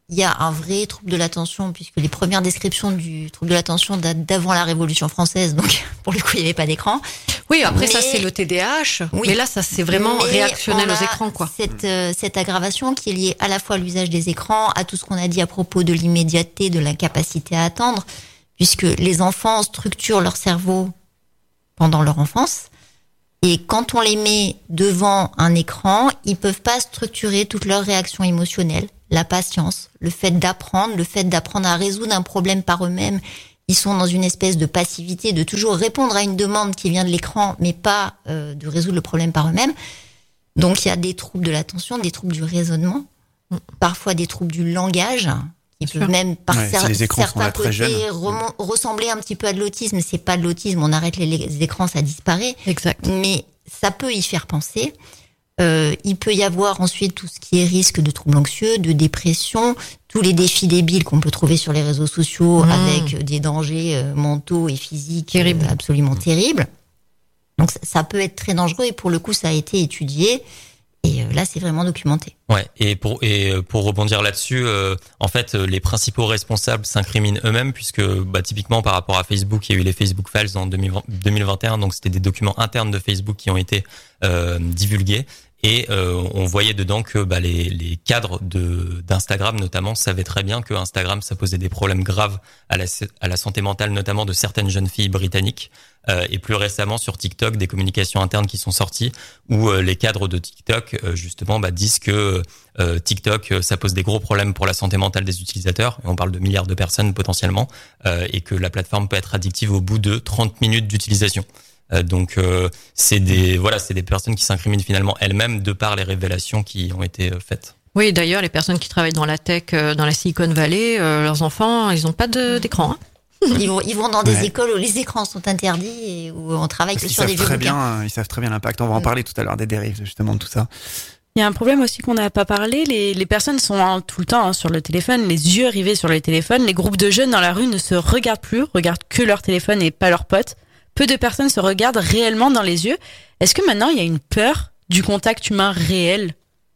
il y a un vrai trouble de l'attention, puisque les premières descriptions du trouble de l'attention datent d'avant la Révolution française, donc pour le coup, il n'y avait pas d'écran. Oui, après mais, ça, c'est le T D A H. Oui. Mais là, ça, c'est vraiment mais réactionnel on aux a écrans, quoi. Cette, euh, cette aggravation qui est liée à la fois à l'usage des écrans, à tout ce qu'on a dit à propos de l'immédiateté, de l'incapacité à attendre, puisque les enfants structurent leur cerveau pendant leur enfance. Et quand on les met devant un écran, ils peuvent pas structurer toutes leurs réactions émotionnelles, la patience, le fait d'apprendre, le fait d'apprendre à résoudre un problème par eux-mêmes. Ils sont dans une espèce de passivité, de toujours répondre à une demande qui vient de l'écran, mais pas euh, de résoudre le problème par eux-mêmes. Donc il y a des troubles de l'attention, des troubles du raisonnement, parfois des troubles du langage, qui peuvent même par ouais, cer- si certains côtés rem- ressembler un petit peu à de l'autisme. C'est pas de l'autisme, on arrête les, les écrans, ça disparaît. Exact. Mais ça peut y faire penser. Euh, il peut y avoir ensuite tout ce qui est risque de troubles anxieux, de dépression, tous les défis débiles qu'on peut trouver sur les réseaux sociaux mmh. avec des dangers euh, mentaux et physiques Terrible. euh, absolument terribles. Donc ça, ça peut être très dangereux et pour le coup ça a été étudié. Et là, c'est vraiment documenté. Ouais. Et pour et pour rebondir là-dessus, euh, en fait, les principaux responsables s'incriminent eux-mêmes puisque, bah, typiquement par rapport à Facebook, il y a eu les Facebook Files en deux mille vingt et un, donc c'était des documents internes de Facebook qui ont été euh, divulgués. Et euh, on voyait dedans que bah, les, les cadres de d'Instagram notamment savaient très bien que Instagram ça posait des problèmes graves à la à la santé mentale notamment de certaines jeunes filles britanniques. Euh, et plus récemment sur TikTok, des communications internes qui sont sorties où euh, les cadres de TikTok euh, justement bah, disent que euh, TikTok euh, ça pose des gros problèmes pour la santé mentale des utilisateurs. Et on parle de milliards de personnes potentiellement euh, et que la plateforme peut être addictive au bout de trente minutes d'utilisation. Euh, donc euh, c'est des voilà c'est des personnes qui s'incriminent finalement elles-mêmes de par les révélations qui ont été euh, faites. Oui, d'ailleurs les personnes qui travaillent dans la tech, euh, dans la Silicon Valley, euh, leurs enfants, ils ont pas de, d'écran. Hein. Ils vont, ils vont dans des Ouais. écoles où les écrans sont interdits et où on travaille Parce que qu'ils sur savent des vieux très bouquins. bien, ils savent très bien l'impact. On va en parler tout à l'heure des dérives justement de tout ça. Il y a un problème aussi qu'on n'a pas parlé. Les, les personnes sont hein, tout le temps hein, sur le téléphone, les yeux rivés sur les téléphones. Les groupes de jeunes dans la rue ne se regardent plus, regardent que leur téléphone et pas leurs potes. Peu de personnes se regardent réellement dans les yeux. Est-ce que maintenant il y a une peur du contact humain réel ?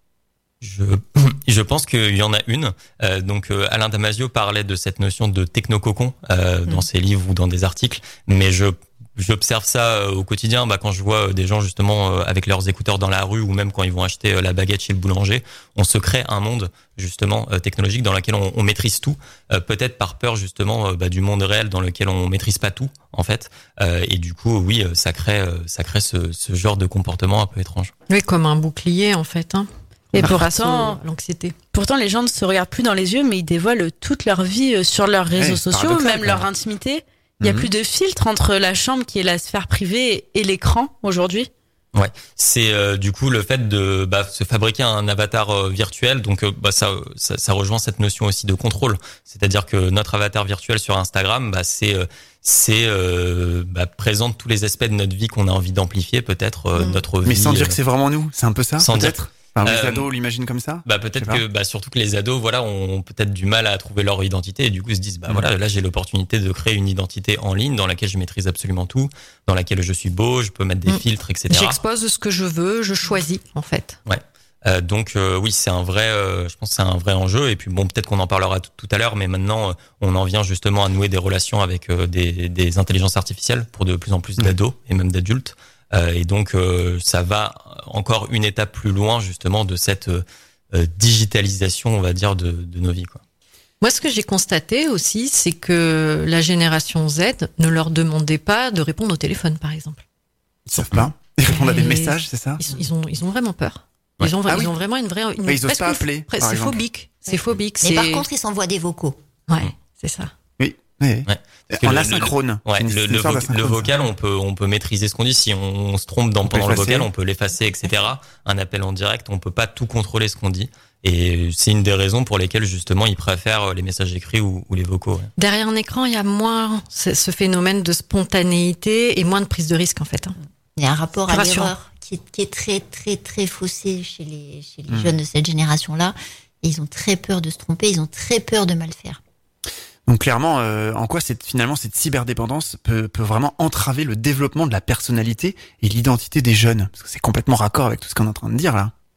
Je, je pense qu'il y en a une. Euh, donc, euh, Alain Damasio parlait de cette notion de technococon euh, dans mmh. ses livres ou dans des articles, mais je j'observe ça au quotidien. Bah, quand je vois des gens justement euh, avec leurs écouteurs dans la rue ou même quand ils vont acheter euh, la baguette chez le boulanger, on se crée un monde justement euh, technologique dans lequel on, on maîtrise tout, euh, peut-être par peur justement euh, bah, du monde réel dans lequel on maîtrise pas tout en fait. Euh, et du coup, oui, ça crée euh, ça crée ce, ce genre de comportement un peu étrange. Oui, comme un bouclier en fait. Hein. Et Par pourtant, l'anxiété. Pourtant, les gens ne se regardent plus dans les yeux, mais ils dévoilent toute leur vie sur leurs réseaux ouais, sociaux, même quoi. leur intimité. Il y a Mm-hmm. plus de filtre entre la chambre qui est la sphère privée et l'écran aujourd'hui. Ouais, c'est euh, du coup le fait de bah, se fabriquer un avatar euh, virtuel. Donc euh, bah, ça, ça, ça rejoint cette notion aussi de contrôle. C'est-à-dire que notre avatar virtuel sur Instagram, bah, c'est euh, c'est euh, bah, présente tous les aspects de notre vie qu'on a envie d'amplifier, peut-être euh, Mm. notre vie. Mais sans dire que c'est vraiment nous, c'est un peu ça, sans peut-être. Enfin, les Euh, ados l'imaginent comme ça. Bah peut-être Je sais que bah surtout que les ados voilà ont peut-être du mal à trouver leur identité et du coup se disent bah Mmh. voilà là j'ai l'opportunité de créer une identité en ligne dans laquelle je maîtrise absolument tout, dans laquelle je suis beau, je peux mettre des Mmh. filtres et cetera. J'expose ce que je veux, je choisis en fait. Ouais. Euh, donc euh, oui c'est un vrai euh, je pense que c'est un vrai enjeu et puis bon peut-être qu'on en parlera tout, tout à l'heure mais maintenant euh, on en vient justement à nouer des relations avec euh, des des intelligences artificielles pour de plus en plus d'ados et même d'adultes. Euh, et donc euh, ça va encore une étape plus loin justement de cette euh, digitalisation, on va dire, de, de nos vies, quoi. Moi, ce que j'ai constaté aussi, c'est que la génération Z ne leur demandait pas de répondre au téléphone, par exemple. Ils savent pas. Ils répondent à des Et messages, c'est ça. Ils, ils ont, ils ont vraiment peur. Ils ont, Ah ils oui. ont vraiment une vraie, une, Ouais, ils osent presque pas une- appeler, presque- par C'est exemple. phobique. C'est phobique. Mais c'est... par contre, ils s'envoient des vocaux. ouais, c'est ça. Oui. Oui. Ouais. Parce que En le- asynchrone. Ouais, C'est une- le, c'est une le, histoire vo- d'asynchrone, le ça. vocal, on peut, on peut maîtriser ce qu'on dit. Si on, on se trompe dans, On peut pendant le effacer. vocal, on peut l'effacer, et cetera. Un appel en direct, on peut pas tout contrôler ce qu'on dit. Et c'est une des raisons pour lesquelles, justement, ils préfèrent les messages écrits ou, ou les vocaux. Ouais. Derrière un écran, il y a moins ce ce phénomène de spontanéité et moins de prise de risque, en fait. hein. Il y a un rapport Plus à rassurant. l'erreur qui est, qui est très, très, très faussé chez les, chez les Mm. jeunes de cette génération-là. Et ils ont très peur de se tromper, ils ont très peur de mal faire. Donc clairement, euh, en quoi cette, finalement cette cyberdépendance peut, peut vraiment entraver le développement de la personnalité et l'identité des jeunes, parce que c'est complètement raccord avec tout ce qu'on est en train de dire là.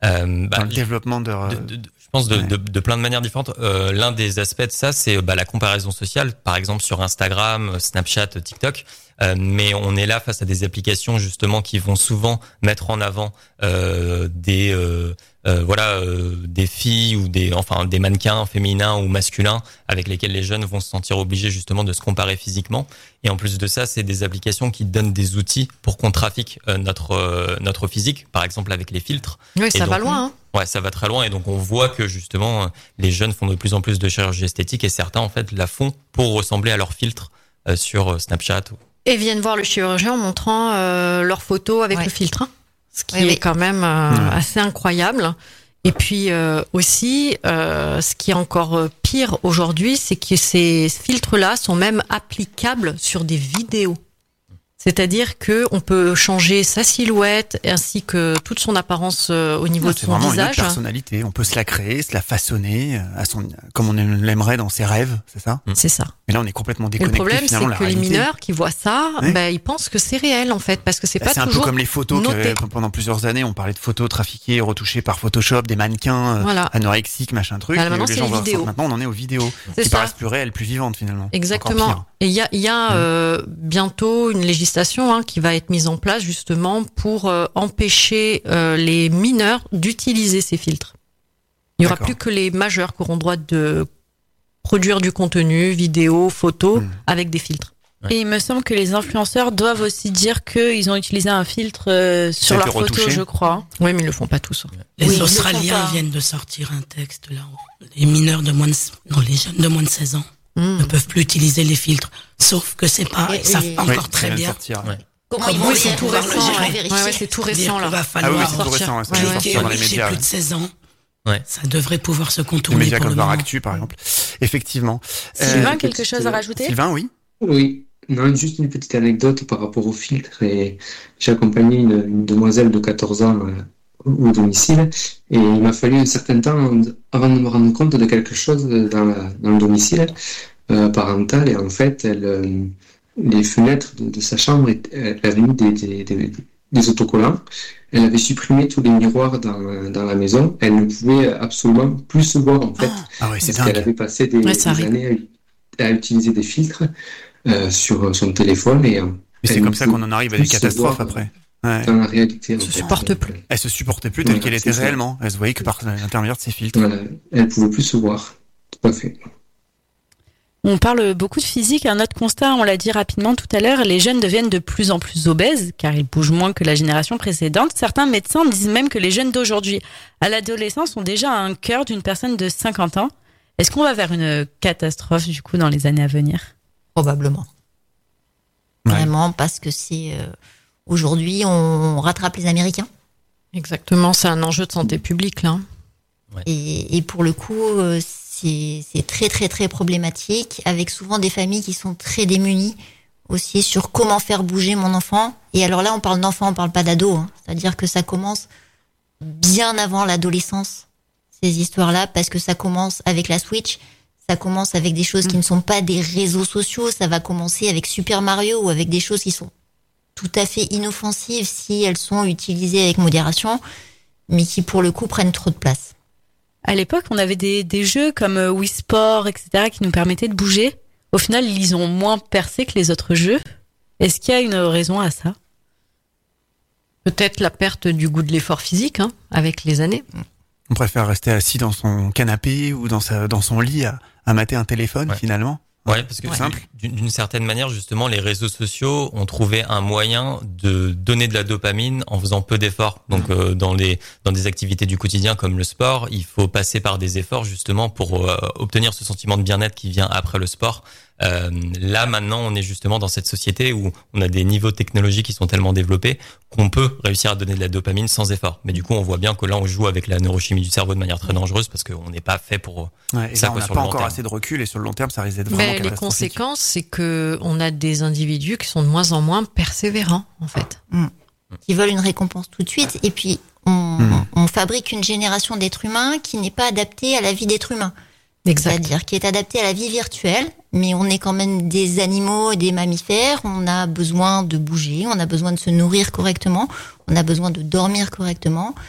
Euh, bah, Dans le développement de, de, de, de je pense de, ouais. de, de plein de manières différentes. Euh, l'un des aspects de ça, c'est bah, la comparaison sociale, par exemple sur Instagram, Snapchat, TikTok. Euh, mais on est là face à des applications justement qui vont souvent mettre en avant euh, des euh, euh, voilà euh, des filles ou des enfin des mannequins féminins ou masculins avec lesquels les jeunes vont se sentir obligés justement de se comparer physiquement. Et en plus de ça, c'est des applications qui donnent des outils pour qu'on trafique euh, notre euh, notre physique, par exemple avec les filtres. Oui, ça donc, va loin. Hein. Ouais, ça va très loin et donc on voit que justement les jeunes font de plus en plus de chirurgie esthétique et certains en fait la font pour ressembler à leur filtre euh, sur Snapchat. Et viennent voir le chirurgien en montrant euh, leurs photos avec ouais. le filtre, hein, ce qui oui, est oui. quand même euh, mmh. assez incroyable. Et puis euh, aussi, euh, ce qui est encore pire aujourd'hui, c'est que ces filtres-là sont même applicables sur des vidéos. C'est-à-dire que on peut changer sa silhouette ainsi que toute son apparence euh, au niveau non, de son visage. C'est vraiment visage. une autre personnalité. On peut se la créer, se la façonner à son, comme on l'aimerait dans ses rêves, c'est ça ? C'est ça. Mais là, on est complètement Et déconnecté. le problème, c'est la que les réalité. mineurs qui voient ça, oui. ben ils pensent que c'est réel en fait, parce que c'est bah, pas c'est toujours un peu comme les photos noté. Que, pendant plusieurs années, on parlait de photos trafiquées, retouchées par Photoshop, des mannequins voilà. anorexiques, machin truc. Alors, maintenant, les c'est gens les voient vidéos. ça. Maintenant, on en est aux vidéos C'est qui ça. paraissent plus réelles, plus vivantes finalement. Exactement. Et il y a, il y a mmh. euh, bientôt une législation hein, qui va être mise en place justement pour euh, empêcher euh, les mineurs d'utiliser ces filtres. Il y aura D'accord. plus que les majeurs qui auront droit de produire du contenu, vidéo, photo, mmh. avec des filtres. Ouais. Et il me semble que les influenceurs doivent aussi dire qu'ils ont utilisé un filtre euh, sur leurs photos, je crois. Oui, mais ils le font pas tous. Les oui, Australiens viennent de sortir un texte là. Les mineurs de moins de, non, les jeunes de moins de seize ans mmh. ne peuvent plus utiliser les filtres. Sauf que c'est pas, et, ils savent et, pas encore oui, très bien. Sortir, ouais. Comment, Comment ils ils vont pouvoir le gérer. Ouais, ouais, c'est tout récent là. Il va falloir ah oui, c'est tout récent, ouais, ça ouais, va sortir dans les chez médias. plus de seize ans. Ouais. Ça devrait pouvoir se Les contourner médias pour comme le moment. Varactu, par exemple. Effectivement. Sylvain, Euh, quelque chose à rajouter ? Sylvain, oui. Oui, non, juste une petite anecdote par rapport au filtre. Et j'ai accompagné une, une demoiselle de quatorze ans euh, au domicile et il m'a fallu un certain temps avant de me rendre compte de quelque chose dans, la, dans le domicile euh, parental et en fait, elle, euh, les fenêtres de, de sa chambre, elle avait mis des, des, des, des autocollants. Elle avait supprimé tous les miroirs dans, dans la maison. Elle ne pouvait absolument plus se voir en fait. Ah ouais, c'est parce qu'elle dingue. avait passé des, Ouais, des ça années à, à utiliser des filtres euh, sur son téléphone et, Et c'est comme ça qu'on en arrive à des catastrophes après. Ouais. Dans la réalité, Elle en se fait. supporte plus. Elle se supportait plus telle Voilà, qu'elle était c'est ça. réellement. Elle se voyait que par l'intermédiaire de ses filtres. Voilà, elle pouvait plus se voir. Tout à fait. On parle beaucoup de physique. Un autre constat, on l'a dit rapidement tout à l'heure, les jeunes deviennent de plus en plus obèses car ils bougent moins que la génération précédente. Certains médecins disent même que les jeunes d'aujourd'hui, à l'adolescence, ont déjà un cœur d'une personne de cinquante ans. Est-ce qu'on va vers une catastrophe du coup dans les années à venir ? Probablement. Ouais. Vraiment, parce que c'est euh, aujourd'hui on rattrape les Américains. Exactement, c'est un enjeu de santé publique là. Ouais. Et, et pour le coup, euh, c'est, c'est très très très problématique, avec souvent des familles qui sont très démunies aussi sur comment faire bouger mon enfant. Et alors là, on parle d'enfant, on parle pas d'ado. Hein. C'est-à-dire que ça commence bien avant l'adolescence, ces histoires-là, parce que ça commence avec la Switch, ça commence avec des choses qui ne sont pas des réseaux sociaux, ça va commencer avec Super Mario ou avec des choses qui sont tout à fait inoffensives si elles sont utilisées avec modération, mais qui pour le coup prennent trop de place. À l'époque, on avait des, des jeux comme Wii Sport, et cetera, qui nous permettaient de bouger. Au final, ils ont moins percé que les autres jeux. Est-ce qu'il y a une raison à ça ? Peut-être la perte du goût de l'effort physique hein, avec les années. On préfère rester assis dans son canapé ou dans sa dans son lit à, à mater un téléphone Ouais. finalement. Ouais, parce que Ouais. simple. D'une, d'une certaine manière, justement, les réseaux sociaux ont trouvé un moyen de donner de la dopamine en faisant peu d'efforts. Donc, euh, dans les dans des activités du quotidien comme le sport, il faut passer par des efforts justement pour euh, obtenir ce sentiment de bien-être qui vient après le sport. Euh, là, maintenant, on est justement dans cette société où on a des niveaux de technologie qui sont tellement développés qu'on peut réussir à donner de la dopamine sans effort. Mais du coup, on voit bien que là, on joue avec la neurochimie du cerveau de manière très dangereuse parce qu'on n'est pas fait pour Ouais, et ça là, on quoi, n'a sur pas le long encore terme. assez de recul et sur le long terme, ça risque d'être vraiment Mais les catastrophique. conséquences, c'est que on a des individus qui sont de moins en moins persévérants, en fait. Qui veulent une récompense tout de suite, et puis on, Mm. on fabrique une génération d'êtres humains qui n'est pas adaptée à la vie d'être humain. Exact. C'est-à-dire qui est adaptée à la vie virtuelle, mais on est quand même des animaux et des mammifères, on a besoin de bouger, on a besoin de se nourrir correctement, on a besoin de dormir correctement,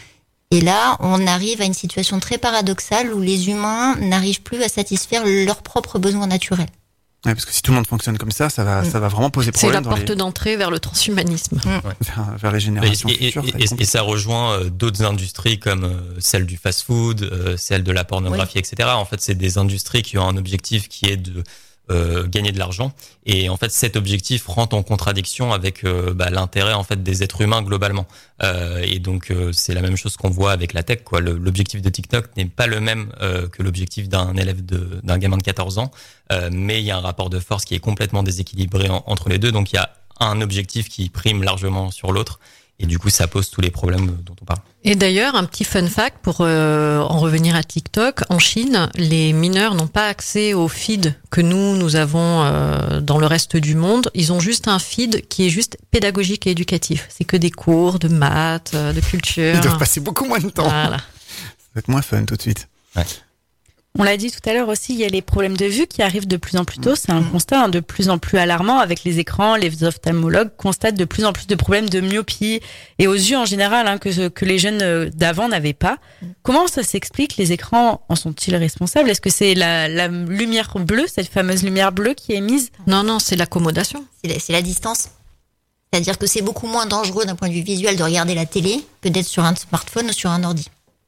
Et là, on arrive à une situation très paradoxale où les humains n'arrivent plus à satisfaire leurs propres besoins naturels. Ouais, parce que si tout le monde fonctionne comme ça, ça va, Mm. ça va vraiment poser C'est problème la dans porte les, d'entrée vers le transhumanisme. vers, vers les générations Et, et, futures. et, ça va être et, et ça rejoint euh, d'autres industries comme euh, celle du fast-food, euh, celle de la pornographie, et cetera. En fait, c'est des industries qui ont un objectif qui est de euh, gagner de l'argent. Et en fait, cet objectif rentre en contradiction avec euh, bah, l'intérêt en fait des êtres humains globalement. Euh, et donc, euh, c'est la même chose qu'on voit avec la tech. Quoi. Le, l'objectif de TikTok n'est pas le même euh, que l'objectif d'un élève de, d'un gamin de quatorze ans. Euh, mais il y a un rapport de force qui est complètement déséquilibré en, entre les deux. Donc, il y a un objectif qui prime largement sur l'autre. Et du coup, ça pose tous les problèmes dont on parle. Et d'ailleurs, un petit fun fact pour euh, en revenir à TikTok, en Chine, les mineurs n'ont pas accès au feed que nous, nous avons euh, dans le reste du monde. Ils ont juste un feed qui est juste pédagogique et éducatif. C'est que des cours de maths, euh, de culture. Ils doivent passer beaucoup moins de temps. Voilà. Ça va être moins fun tout de suite. Ouais. On l'a dit tout à l'heure aussi, il y a les problèmes de vue qui arrivent de plus en plus tôt. C'est un constat hein, de plus en plus alarmant avec les écrans. Les ophtalmologues constatent de plus en plus de problèmes de myopie et aux yeux en général hein, que, que les jeunes d'avant n'avaient pas. Comment ça s'explique? Les écrans en sont-ils responsables? Est-ce que c'est la, la lumière bleue, cette fameuse lumière bleue qui est émise? Non, non, c'est l'accommodation. C'est la, c'est la distance. C'est-à-dire que c'est beaucoup moins dangereux d'un point de vue visuel de regarder la télé que d'être sur un smartphone ou sur un ordi.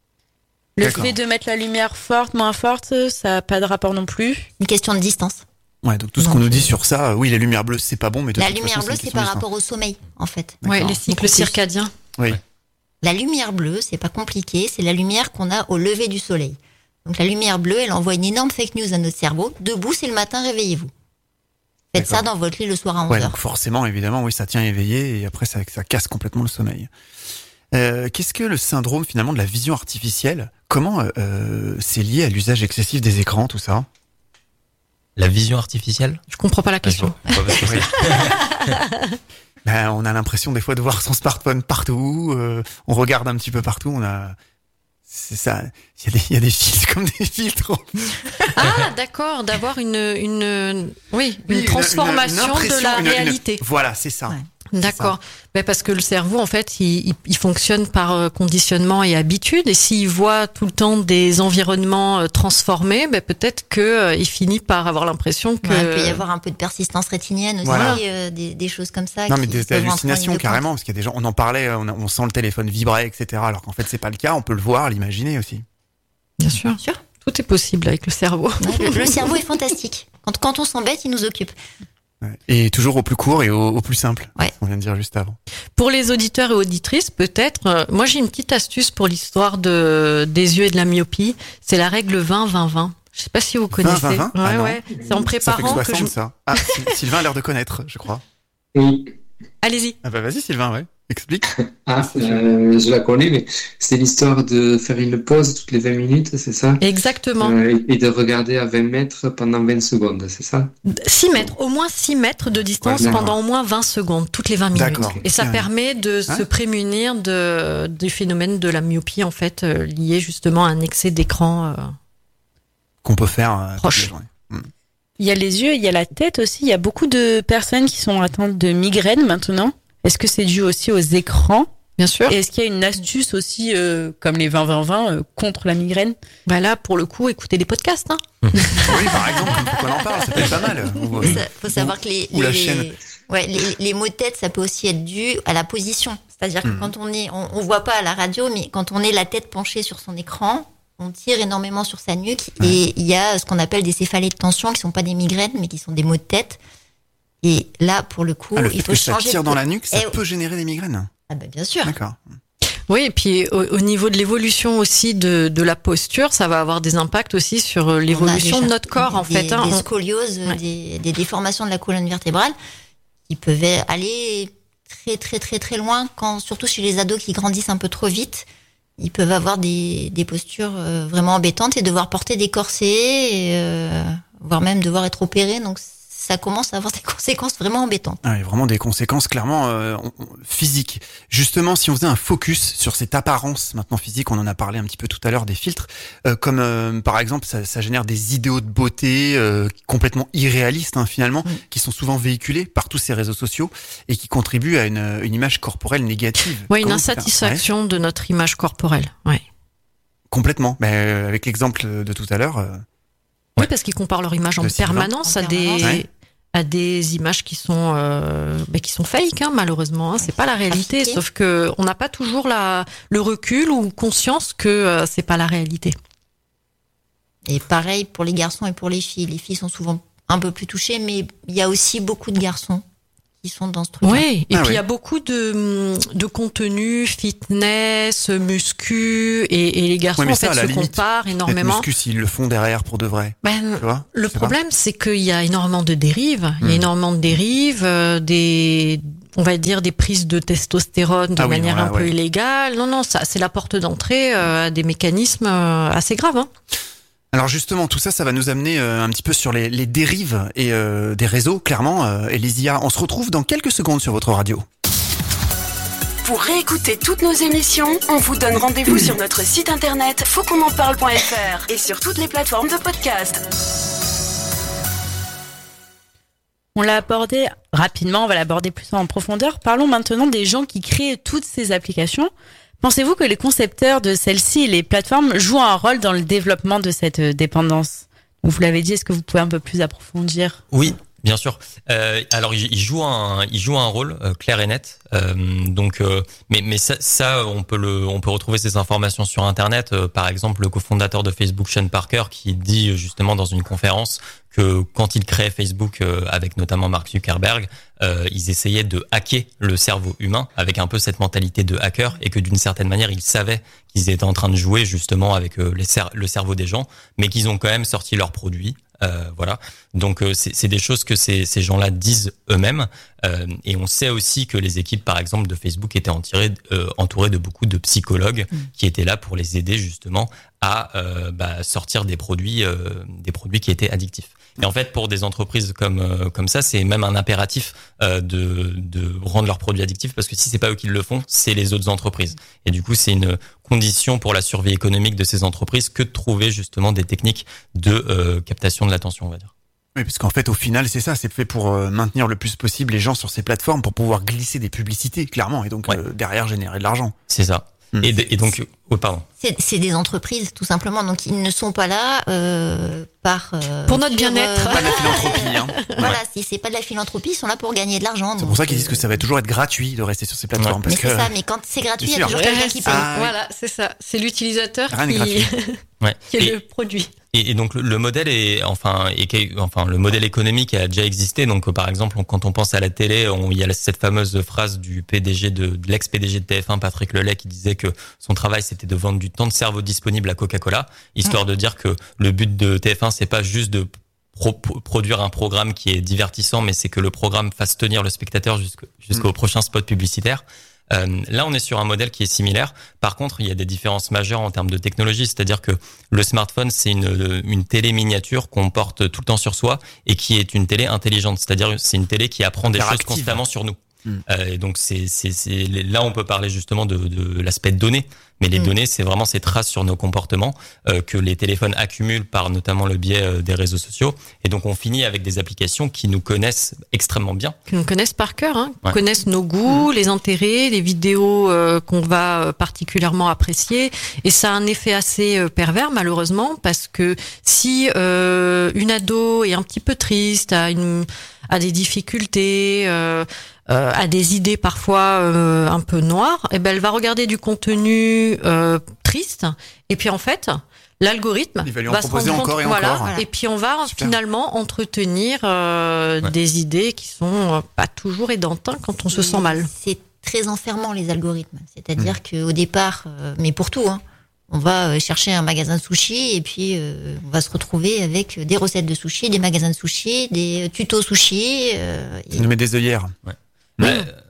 Le D'accord. fait de mettre la lumière forte, moins forte, ça n'a pas de rapport non plus. Une question de distance. Ouais, donc tout ce Non. qu'on nous dit sur ça, euh, oui, la lumière bleue, c'est pas bon, mais de La toute lumière façon, bleue, une c'est question par de rapport au sommeil, en fait. Ouais, D'accord. les cycles circadiens. Oui. La lumière bleue, c'est pas compliqué, c'est la lumière qu'on a au lever du soleil. Donc la lumière bleue, elle envoie une énorme fake news à notre cerveau. Debout, c'est le matin, réveillez-vous. Faites D'accord. ça dans votre lit le soir à onze Ouais, heures. donc forcément, évidemment, oui, ça tient éveillé et après, ça, ça casse complètement le sommeil. Euh, qu'est-ce que le syndrome finalement de la vision artificielle? Comment euh, c'est lié à l'usage excessif des écrans, tout ça? La vision artificielle? Je comprends pas la question. Je vois pas ce que c'est. Ben, on a l'impression des fois de voir son smartphone partout. Euh, on regarde un petit peu partout. On a, c'est ça. Il y a des, il y a des filtres comme des filtres. Ah, d'accord, d'avoir une, une, oui, une Oui, transformation une impression, de la une- une- réalité. Voilà, c'est ça. Ouais. D'accord. Ben parce que le cerveau, en fait, il, il, il fonctionne par euh, conditionnement et habitude. Et s'il voit tout le temps des environnements euh, transformés, ben peut-être que euh, il finit par avoir l'impression que. Ouais, il peut y avoir un peu de persistance rétinienne aussi, Voilà. euh, des, des choses comme ça. Non, qui mais des peuvent rentrer en hallucinations ligne de compte. carrément, parce qu'il y a des gens. On en parlait. On, a- on sent le téléphone vibrer, et cetera. Alors qu'en fait, c'est pas le cas. On peut le voir, l'imaginer aussi. Bien sûr. Bien sûr. Tout est possible avec le cerveau. Ouais, le, le cerveau est fantastique. Quand, quand on s'embête, il nous occupe. Ouais. Et toujours au plus court et au, au plus simple. Ouais. On vient de dire juste avant. Pour les auditeurs et auditrices, peut-être, euh, moi j'ai une petite astuce pour l'histoire de des yeux et de la myopie. C'est la règle vingt vingt vingt. Je sais pas si vous connaissez. vingt vingt vingt? Ouais, Ah non. ouais. C'est en Ça fait que préparant que, soixante, je. ça. Ah, Sy- Sylvain a l'air de connaître, je crois. Oui. Allez-y. Ah bah vas-y, Sylvain, ouais. Explique. Ah, euh, je la connais, mais c'est l'histoire de faire une pause toutes les vingt minutes, c'est ça? Exactement. Euh, et de regarder à vingt mètres pendant vingt secondes, c'est ça? six mètres, au moins six mètres de distance Ouais, d'accord. pendant au moins vingt secondes, toutes les vingt minutes. D'accord. Et ça Ouais. permet de Hein se prémunir de, du phénomène de la myopie, en fait, euh, lié justement à un excès d'écran. euh. Qu'on peut faire euh, toute Proche. la journée. Il y a les yeux, il y a la tête aussi. Il y a beaucoup de personnes qui sont atteintes de migraines maintenant. Est-ce que c'est dû aussi aux écrans? Bien sûr. Et est-ce qu'il y a une astuce aussi, euh, comme les vingt vingt vingt, euh, contre la migraine? Bah là, pour le coup, écoutez des podcasts. Hein. Oui, par exemple, comme faut qu'on en parle, ça peut être pas mal. Ou, Il faut savoir que les, ou la les- chaîne. ouais, les, les maux de tête, ça peut aussi être dû à la position. C'est-à-dire que Mhm. quand on est, on, on voit pas à la radio, mais quand on est la tête penchée sur son écran, on tire énormément sur sa nuque et il y a ce qu'on appelle des céphalées de tension qui sont pas des migraines, mais qui sont des maux de tête. Et là, pour le coup, Ah, le il fait faut que ça changer. tire de- dans la nuque, ça Eh, peut générer des migraines. Ah bah bien sûr. D'accord. Oui, et puis au, au niveau de l'évolution aussi de, de la posture, ça va avoir des impacts aussi sur euh, l'évolution On a de déjà notre corps, en des- fait. Hein. Des On- scolioses, Ouais. des, des déformations de la colonne vertébrale qui peuvent aller très très très très loin, quand, surtout chez les ados qui grandissent un peu trop vite. Ils peuvent avoir des, des postures euh, vraiment embêtantes et devoir porter des corsets, et, euh, voire même devoir être opérés. Donc ça commence à avoir des conséquences vraiment embêtantes. Ah, il y a vraiment des conséquences clairement euh, physiques. Justement, si on faisait un focus sur cette apparence maintenant physique, on en a parlé un petit peu tout à l'heure des filtres, euh, comme euh, par exemple ça, ça génère des idéaux de beauté euh, complètement irréalistes hein, finalement, mmh. qui sont souvent véhiculés par tous ces réseaux sociaux et qui contribuent à une, une image corporelle négative. Oui, une insatisfaction ouais. de notre image corporelle. Ouais. Complètement. Mais euh, avec l'exemple de tout à l'heure. Euh, Oui, parce qu'ils comparent leur image en permanence, en à, permanence. Des, ouais. à des images qui sont, euh, bah, qui sont fake, hein, malheureusement. Hein, c'est pas la réalité, Affiqué. Sauf que on n'a pas toujours la, le recul ou conscience que euh, c'est pas la réalité. Et pareil pour les garçons et pour les filles. Les filles sont souvent un peu plus touchées, mais il y a aussi beaucoup de garçons qui sont dans ce truc. Oui, et ah puis il oui. y a beaucoup de, de contenu fitness, muscu, et, et les garçons ouais, en fait ça, se limite, comparent énormément. Muscu s'ils le font derrière pour de vrai. Ben, tu vois, le problème, pas. c'est qu'il y a énormément de dérives. Il y a mmh. énormément de dérives, euh, des, on va dire des prises de testostérone de ah manière oui, voilà, un peu ouais. illégale. Non, non, ça, c'est la porte d'entrée euh, à des mécanismes euh, assez graves. Hein. Alors justement, tout ça, ça va nous amener euh, un petit peu sur les, les dérives et euh, des réseaux, clairement. Euh, Elysia, on se retrouve dans quelques secondes sur votre radio. Pour réécouter toutes nos émissions, on vous donne rendez-vous sur notre site internet faut qu'on en parle point f r et sur toutes les plateformes de podcast. On l'a abordé rapidement, on va l'aborder plus en profondeur. Parlons maintenant des gens qui créent toutes ces applications. Pensez-vous que les concepteurs de celles-ci et les plateformes jouent un rôle dans le développement de cette dépendance ? Vous l'avez dit, est-ce que vous pouvez un peu plus approfondir ? Oui, bien sûr. Euh, alors, il joue un, il joue un rôle euh, clair et net. Euh, donc, euh, mais mais ça, ça, on peut le, on peut retrouver ces informations sur Internet. Euh, par exemple, le cofondateur de Facebook, Sean Parker, qui dit justement dans une conférence que quand ils créaient Facebook euh, avec notamment Mark Zuckerberg, euh, ils essayaient de hacker le cerveau humain avec un peu cette mentalité de hacker et que d'une certaine manière, ils savaient qu'ils étaient en train de jouer justement avec euh, les cer- le cerveau des gens, mais qu'ils ont quand même sorti leurs produits. Euh, voilà. Donc euh, c'est, c'est des choses que ces, ces gens-là disent eux-mêmes. Euh, et on sait aussi que les équipes, par exemple, de Facebook étaient entourées, euh, entourées de beaucoup de psychologues mmh. qui étaient là pour les aider justement à euh, bah, sortir des produits, euh, des produits qui étaient addictifs. Et en fait, pour des entreprises comme euh, comme ça, c'est même un impératif euh, de de rendre leurs produits addictifs parce que si c'est pas eux qui le font, c'est les autres entreprises. Et du coup, c'est une condition pour la survie économique de ces entreprises que de trouver justement des techniques de euh, captation de l'attention, on va dire. Oui, parce qu'en fait, au final, c'est ça, c'est fait pour euh, maintenir le plus possible les gens sur ces plateformes pour pouvoir glisser des publicités, clairement, et donc ouais. euh, derrière générer de l'argent. C'est ça. Mmh. Et, de, et donc, oh, pardon. C'est, c'est des entreprises, tout simplement. Donc, ils ne sont pas là euh, par euh, pour notre bien-être. Euh, pas de la philanthropie. Hein. Voilà, ouais. si c'est pas de la philanthropie, ils sont là pour gagner de l'argent. C'est donc, pour ça qu'ils euh... disent que ça va toujours être gratuit de rester sur ces plateformes. Ouais. Parce mais que... c'est ça. Mais quand c'est gratuit, il y a toujours ouais, quelqu'un qui paye. Ah, voilà, c'est ça. C'est l'utilisateur Rien qui, ouais. qui est et... le produit. Et, et donc le, le modèle est enfin et enfin le modèle économique a déjà existé. Donc par exemple quand on pense à la télé, on, il y a cette fameuse phrase du P D G de, de l'ex-P D G de T F un Patrick Lelay qui disait que son travail c'était de vendre du temps de cerveau disponible à Coca-Cola, histoire mmh. de dire que le but de T F un c'est pas juste de pro- produire un programme qui est divertissant, mais c'est que le programme fasse tenir le spectateur jusqu'au, jusqu'au mmh. prochain spot publicitaire. Euh, là, on est sur un modèle qui est similaire. Par contre, il y a des différences majeures en termes de technologie, c'est-à-dire que le smartphone, c'est une, une télé miniature qu'on porte tout le temps sur soi et qui est une télé intelligente, c'est-à-dire c'est une télé qui apprend des choses constamment sur nous. Mmh. Euh, et donc c'est, c'est, c'est là on peut parler justement de, de l'aspect de données, mais les mmh. données c'est vraiment ces traces sur nos comportements euh, que les téléphones accumulent par notamment le biais euh, des réseaux sociaux, et donc on finit avec des applications qui nous connaissent extrêmement bien, qui nous connaissent par cœur, hein, ouais. connaissent nos goûts, mmh. les intérêts, les vidéos euh, qu'on va particulièrement apprécier, et ça a un effet assez euh, pervers malheureusement, parce que si euh, une ado est un petit peu triste, a une a des difficultés, euh, euh, a des idées parfois euh, un peu noires, et ben elle va regarder du contenu euh, triste, et puis en fait l'algorithme il va, lui en va se rendre encore compte, et voilà, encore. et puis on va Super. finalement entretenir euh, ouais. des idées qui sont pas toujours aidantes hein, quand on se sent mal. C'est très enfermant les algorithmes, c'est-à-dire mmh. qu'au départ, euh, mais pour tout, hein, on va chercher un magasin de sushi et puis euh, on va se retrouver avec des recettes de sushi, des magasins de sushi, des tutos sushi. Euh, Ça nous met des œillères. Ouais. Oui. Bah,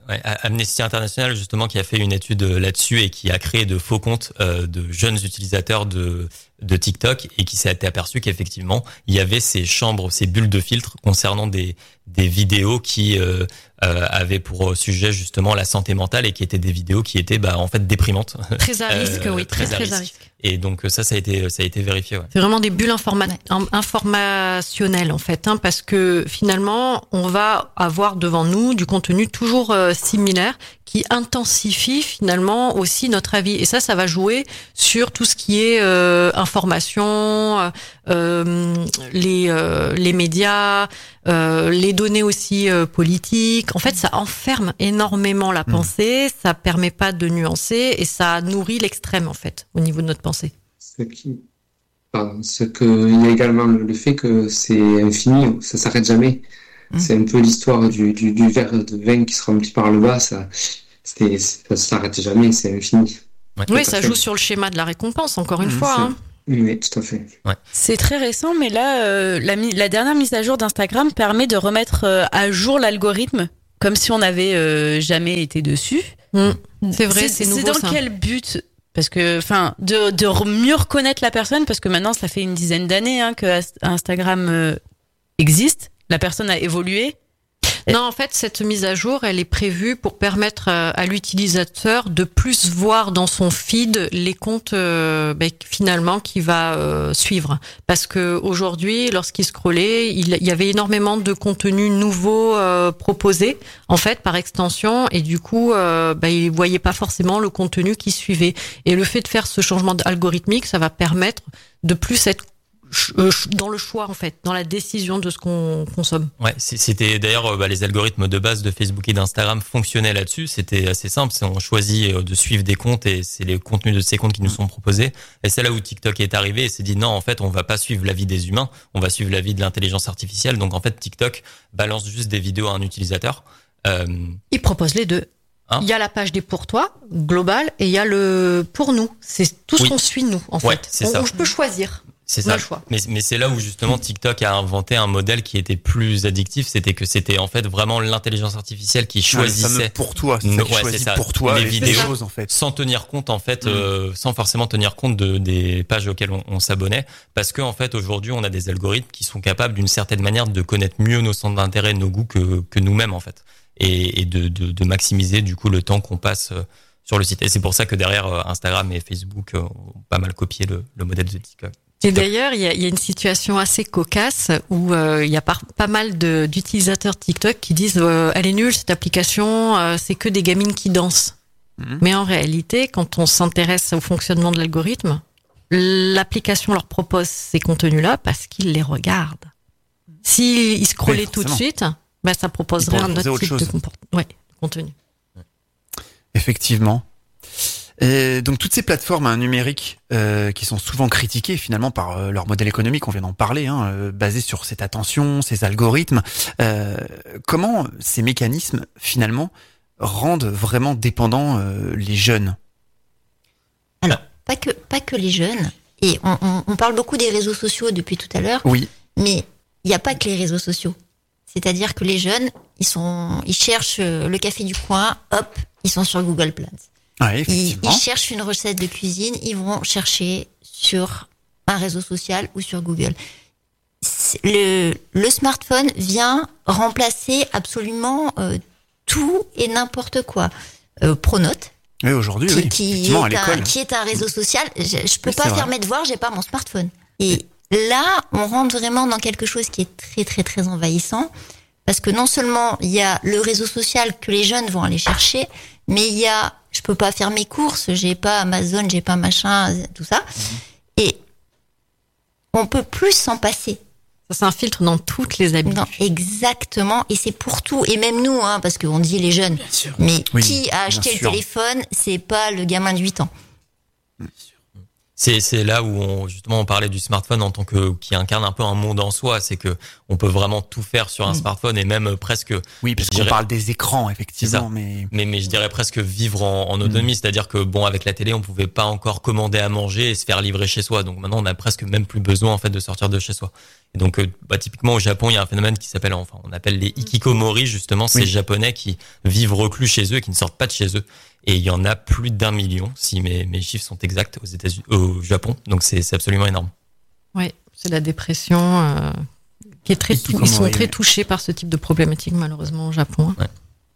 Ouais, Amnesty International justement qui a fait une étude là-dessus et qui a créé de faux comptes euh, de jeunes utilisateurs de de TikTok et qui s'est aperçu qu'effectivement il y avait ces chambres, ces bulles de filtre concernant des des vidéos qui euh, euh, avaient pour sujet justement la santé mentale et qui étaient des vidéos qui étaient bah en fait déprimantes. Très à risque, euh, oui, très très, très à risque. Et donc ça, ça a été ça a été vérifié. Ouais. C'est vraiment des bulles informa- informationnelles en fait, hein, parce que finalement on va avoir devant nous du contenu toujours euh, similaire qui intensifie finalement aussi notre avis. Et ça, ça va jouer sur tout ce qui est euh, information, euh, les euh, les médias, euh, les données aussi euh, politiques. En fait, ça enferme énormément la pensée, mmh. ça permet pas de nuancer et ça nourrit l'extrême en fait au niveau de notre pensée. Ce qui, pardon, ce que il y a également le fait que c'est infini, ça s'arrête jamais. Mmh. C'est un peu l'histoire du, du, du verre de vin qui se remplit par le bas, ça, c'est, ça s'arrête jamais, c'est infini. Ouais, oui, ça joue sur le schéma de la récompense, encore une mmh, fois. Hein. Oui, tout à fait. Ouais. C'est très récent, mais là, euh, la, la dernière mise à jour d'Instagram permet de remettre euh, à jour l'algorithme, comme si on n'avait euh, jamais été dessus. Mmh. C'est vrai, c'est, c'est nouveau. C'est dans ça. quel but ? Parce que, enfin, de, de mieux reconnaître la personne, parce que maintenant, ça fait une dizaine d'années hein, que Instagram euh, existe. La personne a évolué. Non, en fait, cette mise à jour, elle est prévue pour permettre à, à l'utilisateur de plus voir dans son feed les comptes euh, ben, finalement qu'il va euh, suivre. Parce que aujourd'hui, lorsqu'il scrollait, il, il y avait énormément de contenus nouveaux euh, proposés, en fait, par extension, et du coup, euh, ben, il voyait pas forcément le contenu qu'il suivait. Et le fait de faire ce changement algorithmique, ça va permettre de plus être dans le choix en fait, dans la décision de ce qu'on consomme. Ouais, c'était d'ailleurs bah, les algorithmes de base de Facebook et d'Instagram fonctionnaient là-dessus. C'était assez simple, c'est on choisit de suivre des comptes et c'est les contenus de ces comptes qui nous sont proposés. Et c'est là où TikTok est arrivé et s'est dit non, en fait, on va pas suivre la vie des humains, on va suivre la vie de l'intelligence artificielle. Donc en fait, TikTok balance juste des vidéos à un utilisateur. Euh... Il propose les deux. Hein il y a la page des pour toi globale et il y a le pour nous. C'est tout ce oui. qu'on suit nous en ouais, fait. C'est on, ça. Je peux choisir. C'est ça. Mais, mais c'est là où justement TikTok a inventé un modèle qui était plus addictif. C'était que c'était en fait vraiment l'intelligence artificielle qui choisissait ah, pour toi, c'est no, qui ouais, choisit ça. pour toi les, les vidéos choses en fait, sans tenir compte en fait, mmh. euh, sans forcément tenir compte de des pages auxquelles on, on s'abonnait, parce que en fait aujourd'hui on a des algorithmes qui sont capables d'une certaine manière de connaître mieux nos centres d'intérêt, nos goûts que que nous-mêmes en fait, et, et de, de de maximiser du coup le temps qu'on passe sur le site. Et c'est pour ça que derrière Instagram et Facebook ont pas mal copié le, le modèle de TikTok. Et d'ailleurs, il y a, il y a une situation assez cocasse où euh, il y a par, pas mal de, d'utilisateurs TikTok qui disent euh, elle est nulle cette application, euh, c'est que des gamines qui dansent. Mmh. Mais en réalité, quand on s'intéresse au fonctionnement de l'algorithme, l'application leur propose ces contenus-là parce qu'ils les regardent. S'ils scrollaient oui, tout de suite, bah, ça proposerait un autre type de, comport- ouais, de contenu. Effectivement. Et donc toutes ces plateformes hein, numériques euh, qui sont souvent critiquées finalement par euh, leur modèle économique, on vient d'en parler, hein, euh, basé sur cette attention, ces algorithmes, euh, comment ces mécanismes finalement rendent vraiment dépendants euh, les jeunes ? Alors pas que pas que les jeunes. Et on, on, on parle beaucoup des réseaux sociaux depuis tout à l'heure. Oui. Mais il n'y a pas que les réseaux sociaux. C'est-à-dire que les jeunes, ils sont, ils cherchent le café du coin, hop, ils sont sur Google Plus. Ah, ils, ils cherchent une recette de cuisine, ils vont chercher sur un réseau social ou sur Google. Le, le smartphone vient remplacer absolument euh, tout et n'importe quoi. Euh, Pronote. Oui, aujourd'hui, qui, oui. Qui Effectivement, à est, l'école. un, qui est un réseau social. Je, je peux oui, pas faire mes devoirs, j'ai pas mon smartphone. Et là, on rentre vraiment dans quelque chose qui est très, très, très envahissant. Parce que non seulement il y a le réseau social que les jeunes vont aller chercher, mais il y a, je peux pas faire mes courses, j'ai pas Amazon, j'ai pas machin, tout ça. Mmh. Et on peut plus s'en passer. Ça s'infiltre dans toutes les habitudes. Non, exactement. Et c'est pour tout. Et même nous, hein, parce qu'on dit les jeunes. Bien sûr. Mais oui, qui a acheté le sûr. téléphone, c'est pas le gamin de huit ans. Bien sûr. C'est, c'est là où on, justement on parlait du smartphone en tant que qui incarne un peu un monde en soi. C'est que on peut vraiment tout faire sur un mmh. smartphone et même presque. Oui, parce qu'on dirais, parle des écrans effectivement, mais... mais mais je dirais presque vivre en, en autonomie. Mmh. C'est-à-dire que bon, avec la télé, on pouvait pas encore commander à manger et se faire livrer chez soi. Donc maintenant, on a presque même plus besoin en fait de sortir de chez soi. Et donc, bah, typiquement au Japon, il y a un phénomène qui s'appelle, enfin, on appelle les hikikomori justement, ces oui. Japonais qui vivent reclus chez eux et qui ne sortent pas de chez eux. Et il y en a plus d'un million, si mes, mes chiffres sont exacts, aux États-Unis, au Japon. Donc c'est, c'est absolument énorme. Oui, c'est la dépression euh, qui est très. Tou- ils sont très touchés par ce type de problématique, malheureusement, au Japon. Ouais.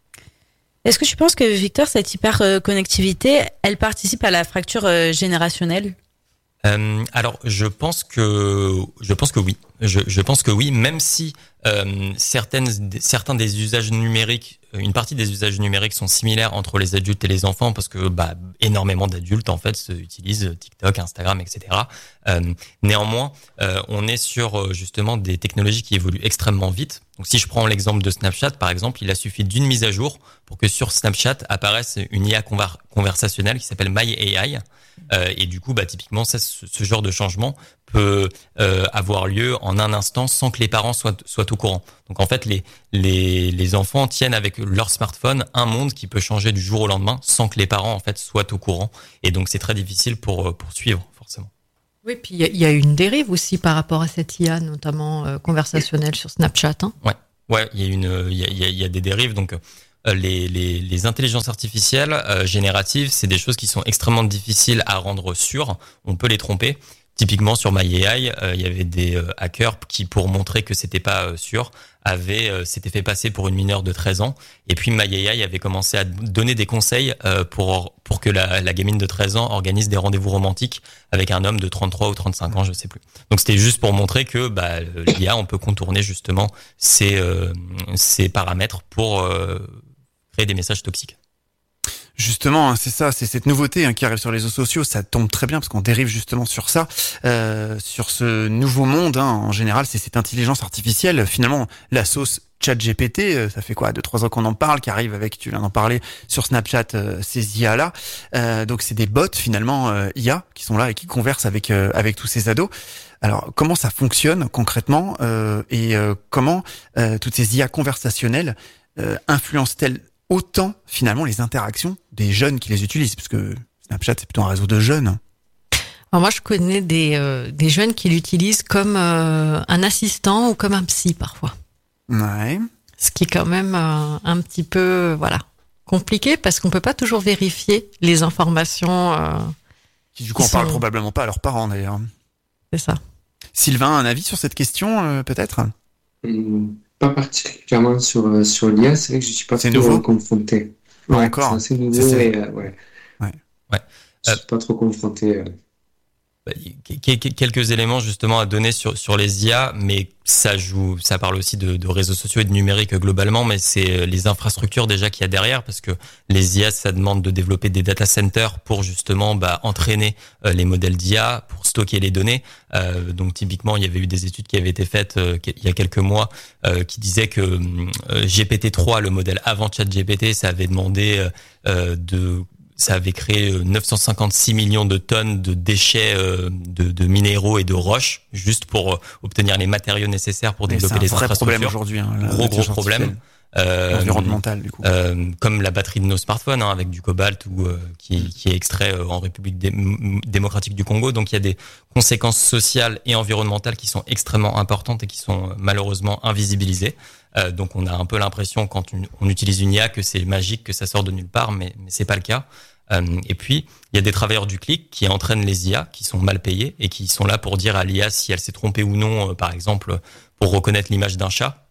Est-ce que tu penses que, Victor, cette hyper-connectivité, elle participe à la fracture euh, générationnelle ? Euh, alors, je pense que je pense que oui. Je, je pense que oui, même si euh, certaines certains des usages numériques, une partie des usages numériques sont similaires entre les adultes et les enfants, parce que bah énormément d'adultes en fait utilisent TikTok, Instagram, et cetera. Euh, néanmoins, euh, on est sur justement des technologies qui évoluent extrêmement vite. Donc, si je prends l'exemple de Snapchat, par exemple, il a suffi d'une mise à jour pour que sur Snapchat apparaisse une I A conver- conversationnelle qui s'appelle My A I. Euh, et du coup, bah typiquement, ça, ce, ce genre de changement peut euh, avoir lieu en un instant sans que les parents soient soient au courant. Donc en fait, les les les enfants tiennent avec leur smartphone un monde qui peut changer du jour au lendemain sans que les parents en fait soient au courant. Et donc c'est très difficile pour pour suivre forcément. Oui, puis il y, y a une dérive aussi par rapport à cette I A, notamment euh, conversationnelle sur Snapchat. Hein. Ouais, ouais, il y a une il y a il y a, il y a des dérives donc. Les, les, les intelligences artificielles euh, génératives, c'est des choses qui sont extrêmement difficiles à rendre sûres. On peut les tromper. Typiquement sur My A I, euh, il y avait des euh, hackers qui, pour montrer que c'était pas euh, sûr, avaient euh, s'étaient fait passer pour une mineure de treize ans. Et puis My A I avait commencé à donner des conseils euh, pour pour que la, la gamine de treize ans organise des rendez-vous romantiques avec un homme de trente-trois ou trente-cinq ans, je sais plus. Donc c'était juste pour montrer que bah, l'I A, on peut contourner justement ces euh, ces paramètres pour euh, créer des messages toxiques. Justement, c'est ça, c'est cette nouveauté hein, qui arrive sur les réseaux sociaux, ça tombe très bien parce qu'on dérive justement sur ça, euh, sur ce nouveau monde. Hein, en général, c'est cette intelligence artificielle. Finalement, la sauce ChatGPT, ça fait quoi, deux trois ans qu'on en parle, qui arrive avec, tu viens d'en parler, sur Snapchat, euh, ces I A là. Euh, donc c'est des bots finalement euh, I A qui sont là et qui conversent avec euh, avec tous ces ados. Alors comment ça fonctionne concrètement euh, et euh, comment euh, toutes ces I A conversationnelles euh, influencent-elles autant finalement les interactions des jeunes qui les utilisent, parce que Snapchat c'est plutôt un réseau de jeunes. Alors moi je connais des euh, des jeunes qui l'utilisent comme euh, un assistant ou comme un psy parfois. Ouais. Ce qui est quand même euh, un petit peu voilà compliqué parce qu'on peut pas toujours vérifier les informations. Euh, qui du coup en sont... parlent probablement pas à leurs parents d'ailleurs. C'est ça. Sylvain, un avis sur cette question euh, peut-être? Mmh. Pas particulièrement sur, sur l'I A, c'est vrai que je suis pas c'est trop nouveau. confronté. Ouais, ouais, encore. C'est assez nouveau c'est et euh, ouais. Ouais. Je suis euh, pas trop confronté. Euh. Bah, quelques éléments justement à donner sur sur les I A, mais ça joue, ça parle aussi de, de réseaux sociaux et de numérique globalement, mais c'est les infrastructures déjà qu'il y a derrière, parce que les I A, ça demande de développer des data centers pour justement bah, entraîner euh, les modèles d'I A, pour stocker les données. Euh, donc typiquement, il y avait eu des études qui avaient été faites euh, il y a quelques mois euh, qui disaient que euh, G P T trois, le modèle avant ChatGPT, ça avait demandé euh, de ça avait créé neuf cent cinquante-six millions de tonnes de déchets euh, de, de minéraux et de roches juste pour euh, obtenir les matériaux nécessaires pour développer les infrastructures. C'est un vrai problème aujourd'hui. Hein, gros gros problème. Euh, environnemental du coup. Euh, comme la batterie de nos smartphones hein, avec du cobalt ou euh, qui, qui est extrait euh, en République dé- démocratique du Congo. Donc il y a des conséquences sociales et environnementales qui sont extrêmement importantes et qui sont euh, malheureusement invisibilisées. Euh, donc on a un peu l'impression quand on, on utilise une I A que c'est magique, que ça sort de nulle part, mais, mais c'est pas le cas. Euh, et puis il y a des travailleurs du clic qui entraînent les I A, qui sont mal payés et qui sont là pour dire à l'I A si elle s'est trompée ou non, euh, par exemple pour reconnaître l'image d'un chat.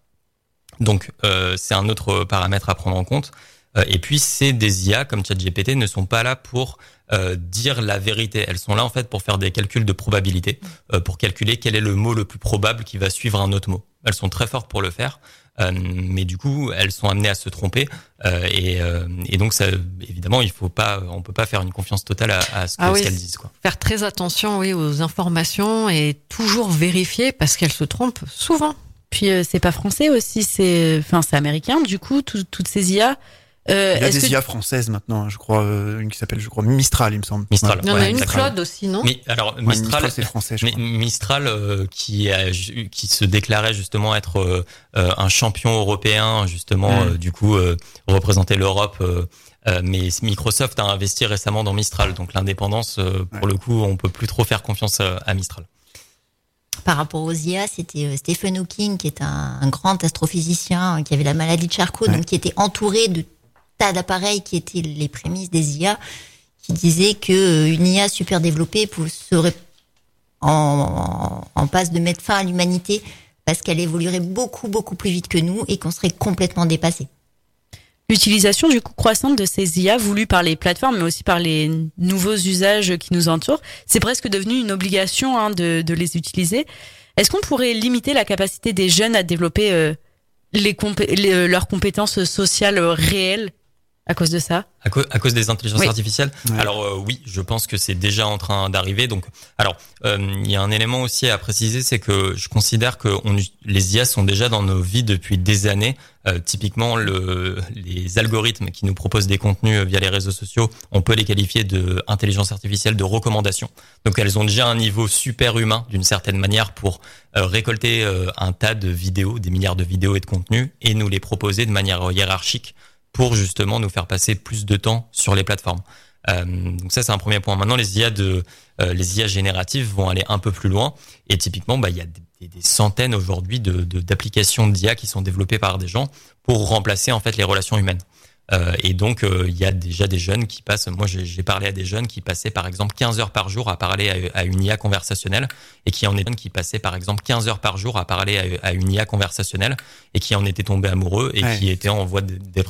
Donc euh, c'est un autre paramètre à prendre en compte. Euh, et puis c'est des I A comme ChatGPT ne sont pas là pour euh, dire la vérité. Elles sont là en fait pour faire des calculs de probabilité, euh, pour calculer quel est le mot le plus probable qui va suivre un autre mot. Elles sont très fortes pour le faire. Euh, mais du coup, elles sont amenées à se tromper euh, et, euh, et donc, ça, évidemment, il faut pas, on peut pas faire une confiance totale à, à ce, que, ah oui, ce qu'elles disent, quoi. Faire très attention, oui, aux informations et toujours vérifier parce qu'elles se trompent souvent. Puis euh, c'est pas français aussi, c'est, enfin, c'est américain. Du coup, tout, toutes ces I A, Euh, Il y a est-ce des que... I A françaises maintenant, je crois, euh, une qui s'appelle, je crois, Mistral, il me semble. Mistral. Il y en Ouais, a une exactement. Claude aussi, non? Mais alors Ouais, Mistral, Mistral, c'est français, je mais crois. Mistral euh, qui a, qui se déclarait justement être euh, euh, un champion européen, justement, Mm. euh, du coup euh, représenter l'Europe. Euh, euh, mais Microsoft a investi récemment dans Mistral, donc l'indépendance, euh, pour Ouais. le coup, on peut plus trop faire confiance à, à Mistral. Par rapport aux I A, c'était euh, Stephen Hawking, qui est un, un grand astrophysicien, euh, qui avait la maladie de Charcot, Ouais. donc qui était entouré de tas d'appareils qui étaient les prémices des I A, qui disait que euh, une I A super développée pou- serait en, en passe de mettre fin à l'humanité parce qu'elle évoluerait beaucoup beaucoup plus vite que nous et qu'on serait complètement dépassé. L'utilisation du coup croissante de ces I A voulues par les plateformes, mais aussi par les nouveaux usages qui nous entourent, c'est presque devenu une obligation hein, de, de les utiliser. Est-ce qu'on pourrait limiter la capacité des jeunes à développer euh, les compé- les, euh, leurs compétences sociales euh, réelles à cause de ça? À, co- à cause des intelligences Oui. artificielles. Ouais. Alors euh, oui, je pense que c'est déjà en train d'arriver. Donc, alors euh, il y a un élément aussi à préciser, c'est que je considère que on, les I A sont déjà dans nos vies depuis des années. Euh, typiquement, le, les algorithmes qui nous proposent des contenus via les réseaux sociaux, on peut les qualifier de intelligence artificielle de recommandation. Donc, elles ont déjà un niveau super humain d'une certaine manière pour euh, récolter euh, un tas de vidéos, des milliards de vidéos et de contenus, et nous les proposer de manière hiérarchique pour justement nous faire passer plus de temps sur les plateformes. Euh, donc ça c'est un premier point. Maintenant les I A de euh, les I A génératives vont aller un peu plus loin et typiquement bah il y a des, des centaines aujourd'hui de, de d'applications d'I A qui sont développées par des gens pour remplacer en fait les relations humaines. Euh, et donc euh, il y a déjà des jeunes qui passent. Moi j'ai, j'ai parlé à des jeunes qui passaient par exemple quinze heures par jour à parler à, à une I A conversationnelle et qui en étaient qui passaient par exemple quinze heures par jour à parler à, à une I A conversationnelle et qui en étaient tombés amoureux et Ouais. qui étaient en voie de dépression